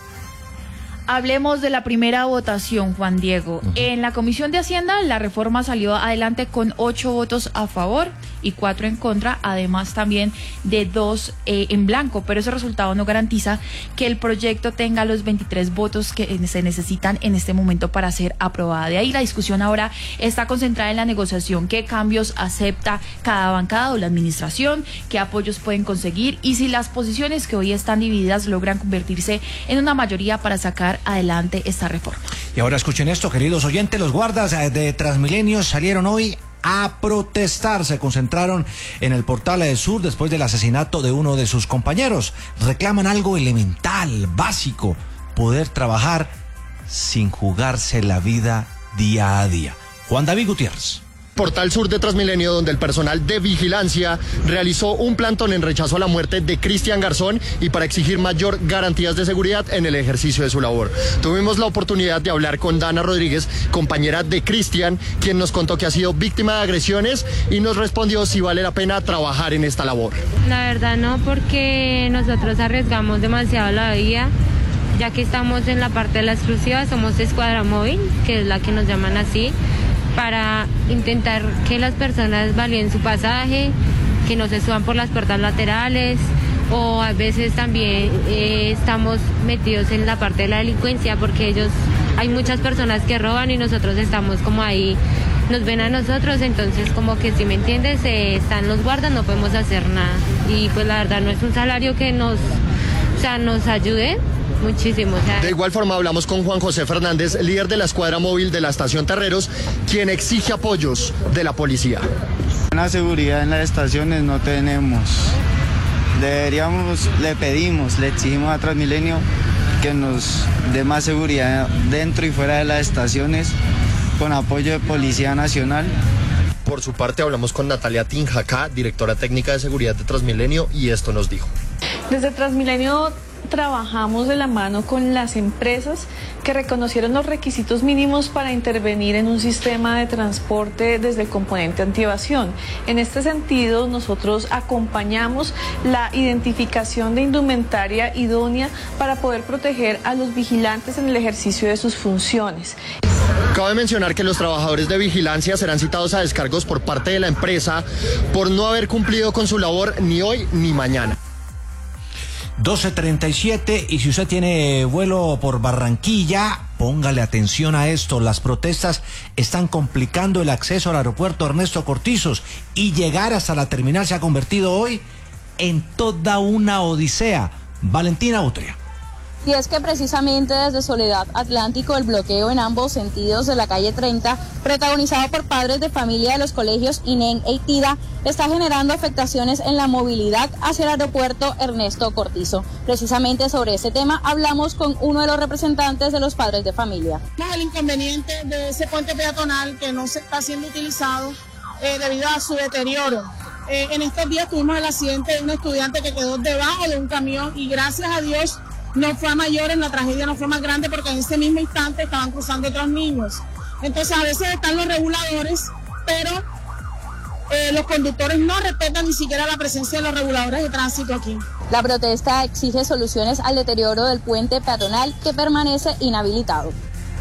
Hablemos de la primera votación, Juan Diego. Uh-huh. En la Comisión de Hacienda, la reforma salió adelante con ocho votos a favor y cuatro en contra, además también de dos eh, en blanco, pero ese resultado no garantiza que el proyecto tenga los veintitrés votos que se necesitan en este momento para ser aprobada. De ahí la discusión ahora está concentrada en la negociación, qué cambios acepta cada bancada o la administración, qué apoyos pueden conseguir y si las posiciones que hoy están divididas logran convertirse en una mayoría para sacar adelante esta reforma.
Y ahora escuchen esto, queridos oyentes, los guardas de Transmilenio salieron hoy a protestar, se concentraron en el Portal del Sur después del asesinato de uno de sus compañeros. Reclaman algo elemental, básico, poder trabajar sin jugarse la vida día a día. Juan David Gutiérrez.
Portal Sur de Transmilenio, donde el personal de vigilancia realizó un plantón en rechazo a la muerte de Cristian Garzón y para exigir mayor garantías de seguridad en el ejercicio de su labor. Tuvimos la oportunidad de hablar con Dana Rodríguez, compañera de Cristian, quien nos contó que ha sido víctima de agresiones y nos respondió si vale la pena trabajar en esta labor.
La verdad no, porque nosotros arriesgamos demasiado la vida, ya que estamos en la parte de la exclusiva, somos escuadra móvil, que es la que nos llaman así, para intentar que las personas validen su pasaje, que no se suban por las puertas laterales, o a veces también eh, estamos metidos en la parte de la delincuencia, porque ellos, hay muchas personas que roban y nosotros estamos como ahí, nos ven a nosotros, entonces como que si me entiendes, eh, están los guardas, no podemos hacer nada, y pues la verdad no es un salario que nos, o sea, nos ayude muchísimo. O sea.
De igual forma hablamos con Juan José Fernández, líder de la escuadra móvil de la estación Terreros, quien exige apoyos de la policía.
Una seguridad en las estaciones no tenemos.
deberíamos, le pedimos, le exigimos a Transmilenio que nos dé más seguridad dentro y fuera de las estaciones con apoyo de Policía Nacional.
Por su parte hablamos con Natalia Tinjacá, directora técnica de seguridad de Transmilenio, y esto nos dijo.
Desde Transmilenio trabajamos de la mano con las empresas que reconocieron los requisitos mínimos para intervenir en un sistema de transporte desde el componente antievasión. En este sentido, nosotros acompañamos la identificación de indumentaria idónea para poder proteger a los vigilantes en el ejercicio de sus funciones.
Cabe mencionar que los trabajadores de vigilancia serán citados a descargos por parte de la empresa por no haber cumplido con su labor ni hoy ni mañana.
doce treinta y siete, y si usted tiene vuelo por Barranquilla, póngale atención a esto. Las protestas están complicando el acceso al aeropuerto Ernesto Cortizos y llegar hasta la terminal se ha convertido hoy en toda una odisea. Valentina Utria.
Y es que precisamente desde Soledad Atlántico el bloqueo en ambos sentidos de la calle treinta, protagonizado por padres de familia de los colegios INEN e ITIDA, está generando afectaciones en la movilidad hacia el aeropuerto Ernesto Cortizo. Precisamente sobre ese tema hablamos con uno de los representantes de los padres de familia.
El inconveniente de ese puente peatonal que no se está siendo utilizado eh, debido a su deterioro. Eh, en estos días tuvimos el accidente de un estudiante que quedó debajo de un camión y gracias a Dios no fue a mayores, la tragedia no fue más grande porque en ese mismo instante estaban cruzando otros niños. Entonces a veces están los reguladores, pero eh, los conductores no respetan ni siquiera la presencia de los reguladores de tránsito aquí.
La protesta exige soluciones al deterioro del puente peatonal que permanece inhabilitado.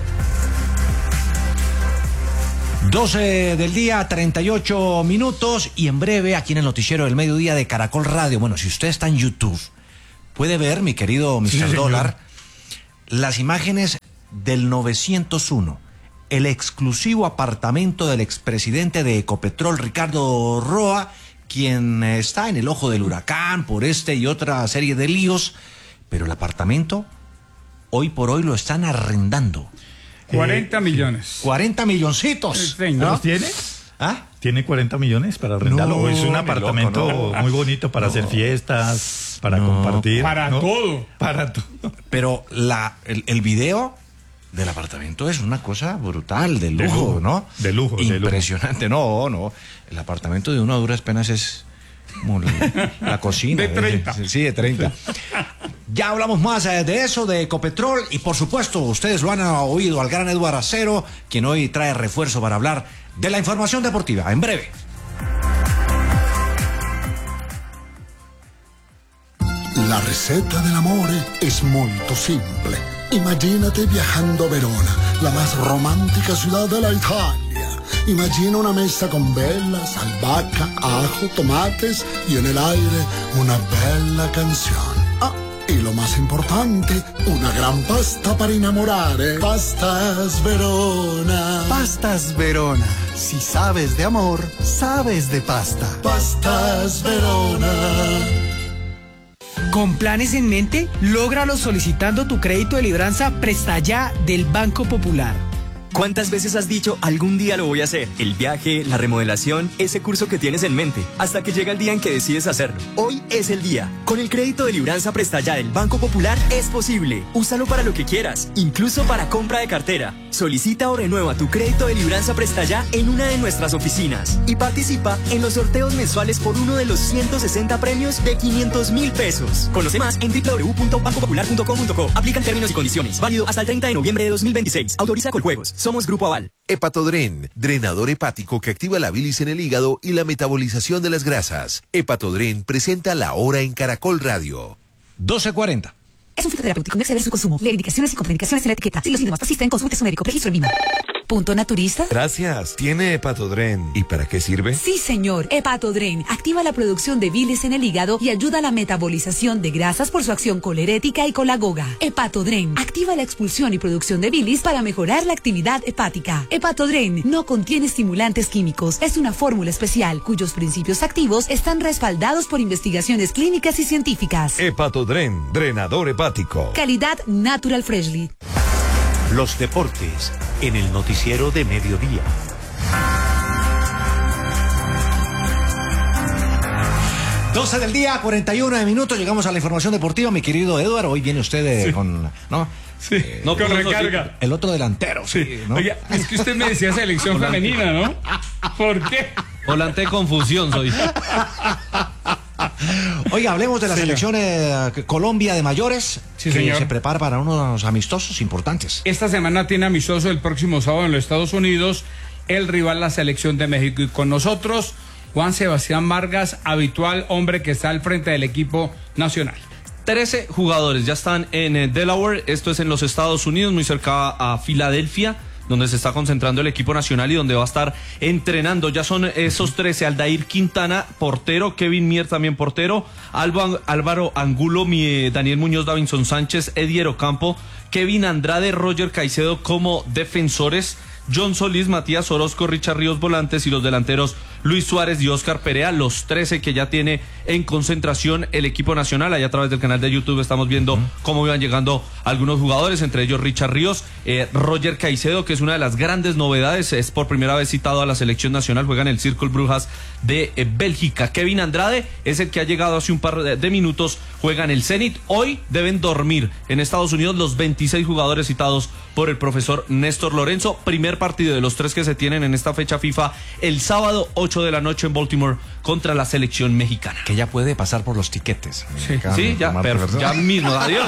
doce del día, treinta y ocho minutos, y en breve aquí en el noticiero del mediodía de Caracol Radio. Bueno, si usted está en YouTube, puede ver, mi querido mister Sí, Dólar, las imágenes del novecientos uno, el exclusivo apartamento del expresidente de Ecopetrol, Ricardo Roa, quien está en el ojo del huracán por este y otra serie de líos, pero el apartamento hoy por hoy lo están arrendando.
cuarenta millones.
cuarenta milloncitos.
¿No? ¿Los tiene?
¿Ah?
¿Tiene cuarenta millones para arrendarlo?
No,
¿O es un apartamento
loco, no.
muy bonito para no. hacer fiestas, para no. compartir?
Para
¿no?
todo.
Para todo.
Pero la, el, el video del apartamento es una cosa brutal, de lujo, de lujo ¿no?
De lujo.
Impresionante.
De lujo.
No, no. El apartamento de uno a duras penas es como la, la cocina.
De treinta.
Eh, sí, de treinta. Ya hablamos más de eso, de Ecopetrol, y por supuesto, ustedes lo han oído al gran Eduardo Acero, quien hoy trae refuerzo para hablar de la información deportiva. En breve.
La receta del amore es muy simple. Imagínate viajando a Verona, la más romántica ciudad de la Italia. Imagina una mesa con velas, albahaca, ajo, tomates y en el aire una bella canción. Ah, y lo más importante, una gran pasta para enamorare. Pastas Verona.
Pastas Verona. Si sabes de amor, sabes de pasta.
Pastas Verona.
Con planes en mente, lógralo solicitando tu crédito de libranza Presta Ya del Banco Popular.
¿Cuántas veces has dicho algún día lo voy a hacer? El viaje, la remodelación, ese curso que tienes en mente, hasta que llega el día en que decides hacerlo. Hoy es el día. Con el crédito de libranza Presta Ya del Banco Popular es posible. Úsalo para lo que quieras, incluso para compra de cartera. Solicita o renueva tu crédito de libranza Presta Ya en una de nuestras oficinas y participa en los sorteos mensuales por uno de los ciento sesenta premios de quinientos mil pesos. Conoce más en doble u doble u doble u punto banco popular punto com punto co. Aplican términos y condiciones. Válido hasta el treinta de noviembre de dos mil veintiséis. Autoriza Coljuegos. Somos Grupo Aval.
Hepatodren, drenador hepático que activa la bilis en el hígado y la metabolización de las grasas. Hepatodren presenta La Hora en Caracol Radio.
doce cuarenta.
Es un fitoterapéutico, no exceder su consumo. Lee indicaciones y contraindicaciones en la etiqueta. Si los síntomas persisten, consulte a su médico. Registro en Lima. ¿Punto naturista?
Gracias. ¿Tiene Hepatodren? ¿Y para qué sirve?
Sí, señor. Hepatodren activa la producción de bilis en el hígado y ayuda a la metabolización de grasas por su acción colerética y colagoga. Hepatodren activa la expulsión y producción de bilis para mejorar la actividad hepática. Hepatodren no contiene estimulantes químicos. Es una fórmula especial cuyos principios activos están respaldados por investigaciones clínicas y científicas.
Hepatodren, drenador hepático.
Calidad Natural Freshly.
Los deportes en el noticiero de mediodía.
doce del día, cuarenta y uno minutos, llegamos a la información deportiva, mi querido Eduardo. Hoy viene usted eh, sí. con, ¿no?
Sí,
eh,
no, con recarga.
El otro delantero, sí. sí ¿no?
Oiga, es que usted me decía selección femenina, ¿no? ¿Por qué?
Volante de confusión soy.
Oiga, hablemos de la sí, selección eh, Colombia de mayores,
sí,
que
señor.
se prepara para unos amistosos importantes.
Esta semana tiene amistoso el próximo sábado en los Estados Unidos, el rival, la selección de México. Y con nosotros, Juan Sebastián Vargas, habitual hombre que está al frente del equipo nacional.
trece jugadores ya están en eh, Delaware, esto es en los Estados Unidos, muy cerca a Filadelfia, donde se está concentrando el equipo nacional y donde va a estar entrenando. Ya son esos trece: Aldair Quintana, portero; Kevin Mier, también portero; Alba, Álvaro Angulo, mi, Daniel Muñoz, Davinson Sánchez, Edier Ocampo, Kevin Andrade, Roger Caicedo como defensores; John Solís, Matías Orozco, Richard Ríos volantes, y los delanteros Luis Suárez y Oscar Perea, los trece que ya tiene en concentración el equipo nacional. Allá a través del canal de YouTube estamos viendo uh-huh. cómo iban llegando algunos jugadores, entre ellos Richard Ríos, eh, Roger Caicedo, que es una de las grandes novedades, es por primera vez citado a la selección nacional, juega en el Círculo Brujas de eh, Bélgica. Kevin Andrade es el que ha llegado hace un par de, de minutos, juega en el Zenit. Hoy deben dormir en Estados Unidos los veintiséis jugadores citados por el profesor Néstor Lorenzo. Primer partido de los tres que se tienen en esta fecha FIFA el sábado ocho de la noche en Baltimore contra la selección mexicana.
Que ya puede pasar por los tiquetes.
Sí, sí ya, pero, ya mismo, adiós.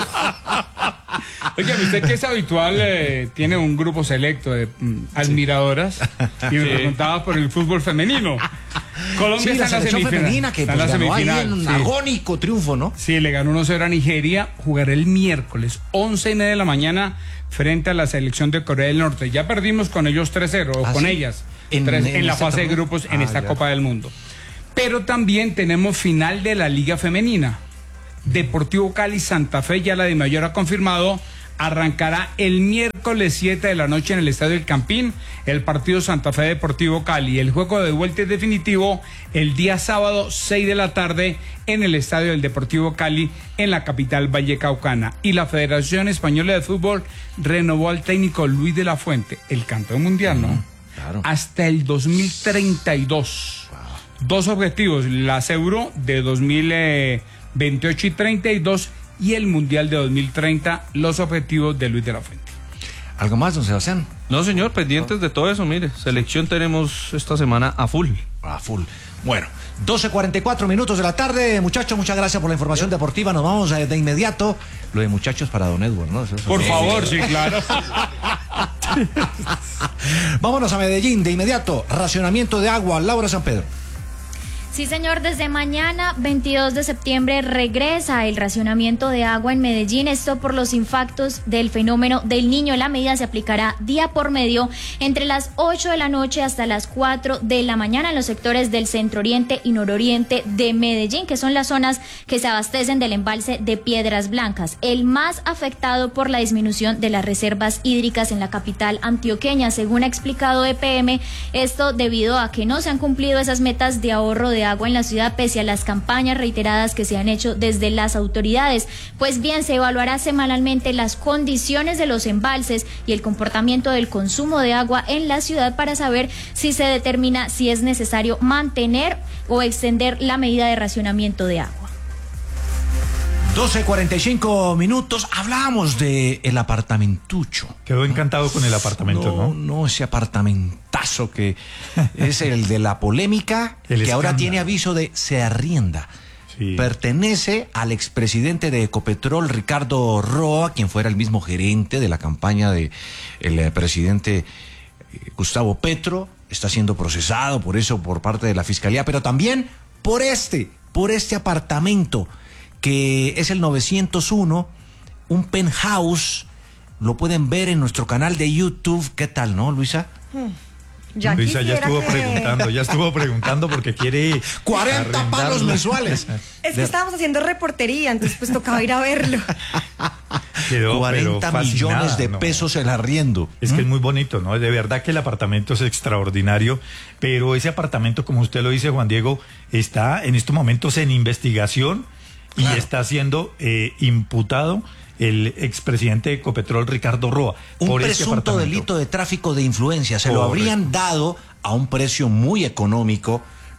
Oye, usted que es habitual, eh, tiene un grupo selecto de mm, admiradoras y me sí. preguntaba por el fútbol femenino. Colombia
sí,
está
la
en la semifinal.
femenina que pues,
la
ganó
semifinal.
Ahí un
sí.
agónico triunfo, ¿no?
Sí, le ganó uno cero a Nigeria. Jugará el miércoles, once y media de la mañana, frente a la selección de Corea del Norte. Ya perdimos con ellos tres cero, o ¿Ah, con sí? ellas, en, tres, en, en la fase de grupos ah, en esta ya. Copa del Mundo. Pero también tenemos final de la Liga Femenina. Deportivo Cali Santa Fe, ya la de mayor ha confirmado, arrancará el miércoles siete de la noche en el Estadio El Campín, el partido Santa Fe Deportivo Cali. El juego de vuelta es definitivo el día sábado seis de la tarde en el Estadio del Deportivo Cali en la capital vallecaucana. Y la Federación Española de Fútbol renovó al técnico Luis de la Fuente, el campeón mundial, ¿no? Mm, claro. Hasta el dos mil treinta y dos. Wow. Dos objetivos, las Euro de dos mil veintiocho y treinta y dos y el Mundial de dos mil treinta, los objetivos de Luis de la Fuente.
¿Algo más, don Sebastián?
No, señor, pendientes de todo eso, mire, selección tenemos esta semana a full.
A full. Bueno, doce cuarenta y cuatro minutos de la tarde, muchachos, muchas gracias por la información deportiva, nos vamos de inmediato. Lo de muchachos para don Edward, ¿no? Eso, eso
por
sí.
favor, sí, claro.
Vámonos a Medellín de inmediato, racionamiento de agua, Laura San Pedro.
Sí, señor, desde mañana veintidós de septiembre regresa el racionamiento de agua en Medellín, esto por los impactos del fenómeno del Niño. La medida se aplicará día por medio entre las ocho de la noche hasta las cuatro de la mañana en los sectores del centro oriente y nororiente de Medellín, que son las zonas que se abastecen del embalse de Piedras Blancas, el más afectado por la disminución de las reservas hídricas en la capital antioqueña, según ha explicado E P M, esto debido a que no se han cumplido esas metas de ahorro de agua en la ciudad pese a las campañas reiteradas que se han hecho desde las autoridades. Pues bien, se evaluará semanalmente las condiciones de los embalses y el comportamiento del consumo de agua en la ciudad para saber si se determina si es necesario mantener o extender la medida de racionamiento de agua.
doce cuarenta y cinco minutos, hablamos de el apartamentucho.
Quedó encantado con el apartamento, ¿no?
No, no, ese apartamentazo que es el de la polémica, el que escándalo. Ahora tiene aviso de se arrienda. Sí. Pertenece al expresidente de Ecopetrol, Ricardo Roa, quien fuera el mismo gerente de la campaña de el presidente Gustavo Petro. Está siendo procesado por eso por parte de la Fiscalía, pero también por este, por este apartamento, que es el novecientos uno, un penthouse. Lo pueden ver en nuestro canal de YouTube. ¿Qué tal, no, Luisa?
Ya Luisa ya estuvo que... preguntando, ya estuvo preguntando porque quiere
cuarenta palos mensuales.
Es que estábamos haciendo reportería, entonces pues tocaba ir a verlo.
Quedó,
cuarenta millones de pesos no. el arriendo.
Es ¿Mm? que es muy bonito, ¿no? De verdad que el apartamento es extraordinario, pero ese apartamento, como usted lo dice, Juan Diego, está en estos momentos en investigación. Claro. Y está siendo eh, imputado el expresidente de Ecopetrol, Ricardo Roa.
Un
por
presunto
este
delito de tráfico de influencia. Se Correcto. Lo habrían dado a un precio muy económico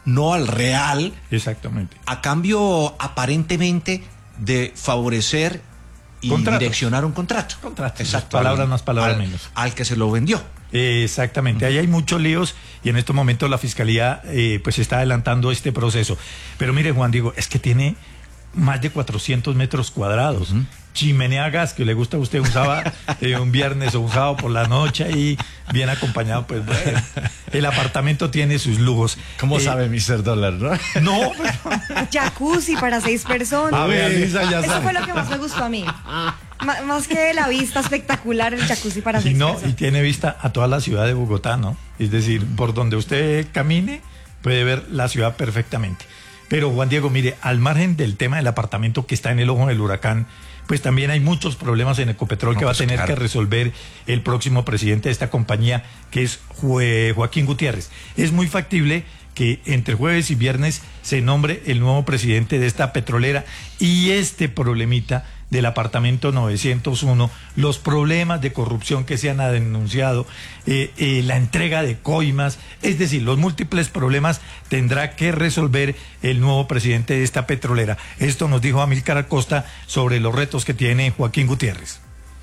no al real.
Exactamente.
A cambio, aparentemente, de favorecer y
Contratos.
direccionar un contrato.
Contrato.
Exacto.
Palabras
al,
más, palabras
al,
menos.
Al que se lo vendió.
Eh, exactamente. Ahí hay muchos líos y en estos momentos la Fiscalía eh, pues está adelantando este proceso. Pero mire, Juan Diego, es que tiene más de cuatrocientos metros cuadrados. Uh-huh. Chimenea a gas, que le gusta a usted un sábado, eh, un viernes o un sábado por la noche y bien acompañado, pues bueno, el apartamento tiene sus lujos.
¿Cómo
eh,
sabe mister Dólar, no?
No,
jacuzzi para seis personas.
A ver, Lisa, ya
Eso
sabe.
fue lo que más me gustó a mí. M- más que la vista espectacular, el jacuzzi para
y
seis
no,
personas.
y tiene vista a toda la ciudad de Bogotá, ¿no? Es decir, por donde usted camine, puede ver la ciudad perfectamente. Pero Juan Diego, mire, al margen del tema del apartamento que está en el ojo del huracán, pues también hay muchos problemas en Ecopetrol no, que va pues a tener claro. que resolver el próximo presidente de esta compañía, que es Jo- Joaquín Gutiérrez. Es muy factible que entre jueves y viernes se nombre el nuevo presidente de esta petrolera y este problemita del apartamento novecientos uno, los problemas de corrupción que se han denunciado, eh, eh, la entrega de coimas, es decir, los múltiples problemas tendrá que resolver el nuevo presidente de esta petrolera. Esto nos dijo Amílcar Acosta sobre los retos que tiene Joaquín Gutiérrez.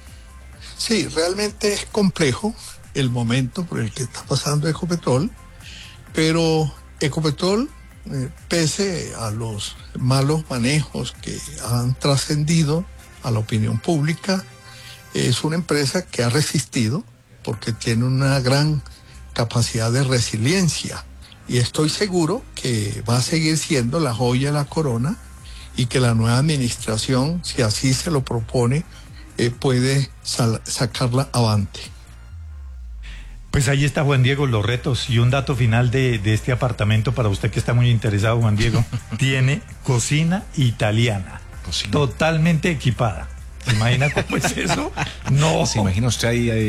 Sí, realmente es complejo el momento por el que está pasando Ecopetrol, pero Ecopetrol, eh, pese a los malos manejos que han trascendido a la opinión pública, es una empresa que ha resistido porque tiene una gran capacidad de resiliencia y estoy seguro que va a seguir siendo la joya de la corona y que la nueva administración, si así se lo propone, eh, puede sal- sacarla avante.
Pues ahí está, Juan Diego, los retos y un dato final de, de este apartamento para usted que está muy interesado, Juan Diego. Tiene cocina italiana, cocina. Totalmente equipada. ¿Se imagina cómo es eso? No.
¿Se imagina usted ahí, ahí